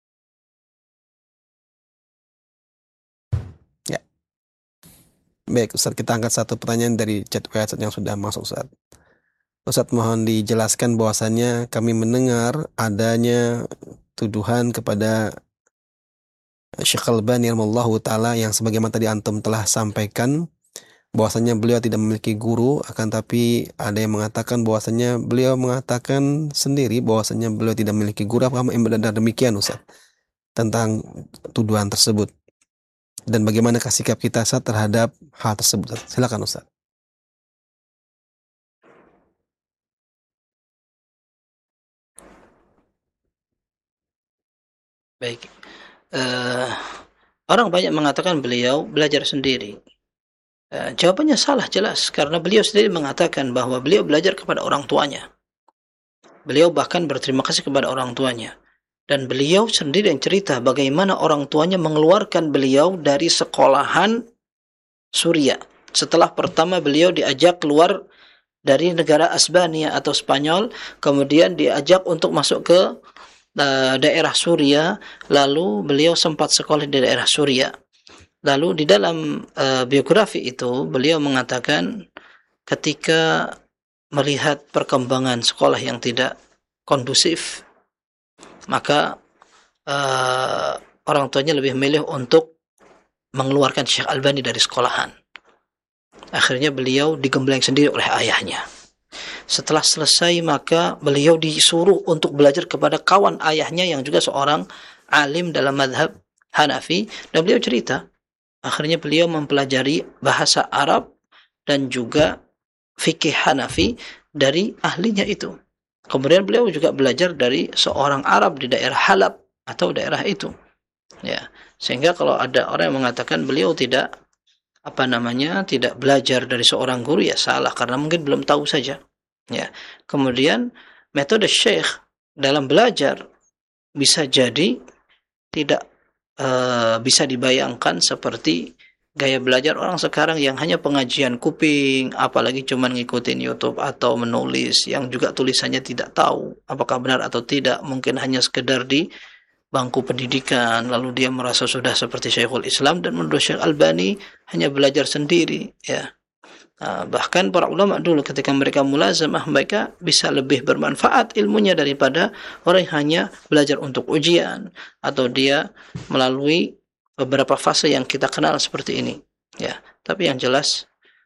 Ya. Baik, Ustaz, kita angkat satu pertanyaan dari chat W A yang sudah masuk, Ustaz. Ustaz, mohon dijelaskan bahwasannya kami mendengar adanya tuduhan kepada Syekh Al-Albani rahimahullahu taala yang sebagaimana tadi antum telah sampaikan bahwasannya beliau tidak memiliki guru, akan tapi ada yang mengatakan bahwasannya beliau mengatakan sendiri bahwasannya beliau tidak memiliki guru. Apakah benar demikian, Ustaz, tentang tuduhan tersebut? Dan bagaimana sikap kita saat terhadap hal tersebut? Silakan, Ustaz. Baik, uh, orang banyak mengatakan beliau belajar sendiri. Uh, jawabannya salah jelas, karena beliau sendiri mengatakan bahwa beliau belajar kepada orang tuanya. Beliau bahkan berterima kasih kepada orang tuanya. Dan beliau sendiri yang cerita bagaimana orang tuanya mengeluarkan beliau dari sekolahan Suria. Setelah pertama beliau diajak keluar dari negara Asbania atau Spanyol, kemudian diajak untuk masuk ke Uh, daerah Suria, lalu beliau sempat sekolah di daerah Suria. Lalu di dalam uh, biografi itu beliau mengatakan ketika melihat perkembangan sekolah yang tidak kondusif, maka uh, orang tuanya lebih memilih untuk mengeluarkan Syekh Albani dari sekolahan. Akhirnya beliau digembleng sendiri oleh ayahnya. Setelah selesai maka beliau disuruh untuk belajar kepada kawan ayahnya yang juga seorang alim dalam mazhab Hanafi, dan beliau cerita akhirnya beliau mempelajari bahasa Arab dan juga fikih Hanafi dari ahlinya itu. Kemudian beliau juga belajar dari seorang Arab di daerah Halab atau daerah itu. Ya, sehingga kalau ada orang yang mengatakan beliau tidak apa namanya tidak belajar dari seorang guru, ya salah, karena mungkin belum tahu saja. Ya, kemudian metode Syekh dalam belajar bisa jadi tidak uh, bisa dibayangkan seperti gaya belajar orang sekarang yang hanya pengajian kuping, apalagi cuma ngikutin YouTube atau menulis yang juga tulisannya tidak tahu apakah benar atau tidak, mungkin hanya sekedar di bangku pendidikan, lalu dia merasa sudah seperti Syekhul Islam, dan menurut Syekh Albani hanya belajar sendiri, ya. Uh, bahkan para ulama dulu ketika mereka mulazamah, mereka bisa lebih bermanfaat ilmunya daripada orang yang hanya belajar untuk ujian atau dia melalui beberapa fase yang kita kenal seperti ini, ya. Tapi yang jelas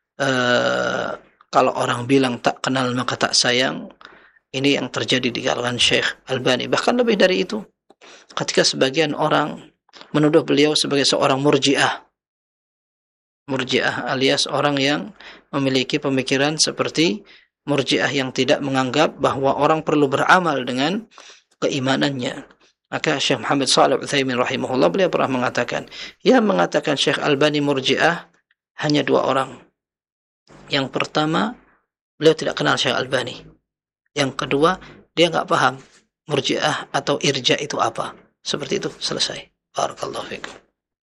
uh, kalau orang bilang tak kenal maka tak sayang, ini yang terjadi di kalangan Syekh Albani. Bahkan lebih dari itu, ketika sebagian orang menuduh beliau sebagai seorang murji'ah. Murji'ah alias orang yang memiliki pemikiran seperti murji'ah yang tidak menganggap bahwa orang perlu beramal dengan keimanannya. Maka Syekh Muhammad Shalih Al-Utsaimin rahimahullah, beliau pernah mengatakan, yang mengatakan Syekh Albani murji'ah hanya dua orang. Yang pertama, beliau tidak kenal Syekh Albani. Yang kedua, dia enggak paham murji'ah atau irja itu apa. Seperti itu, selesai. Barakallahu fikum.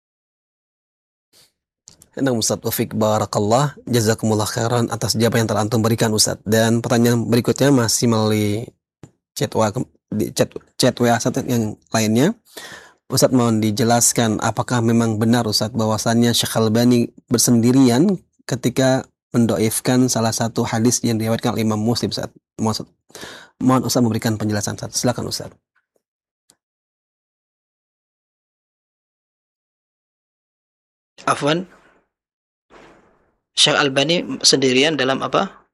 Nah, Ustaz Taufik barakallah, jazakumullah khairan atas jawaban yang telah antum berikan, Ustaz. Dan pertanyaan berikutnya masih melalui chat W A, di chat, chat W A yang lainnya. Ustaz, mohon dijelaskan apakah memang benar, Ustaz, bahwasannya Syekh Albani bersendirian ketika mendoifkan salah satu hadis yang diriwayatkan oleh Imam Muslim, Ustaz. Mohon, mohon Ustaz memberikan penjelasan, Ustaz. Silakan, Ustaz. Afwan, Syekh Albani sendirian dalam apa?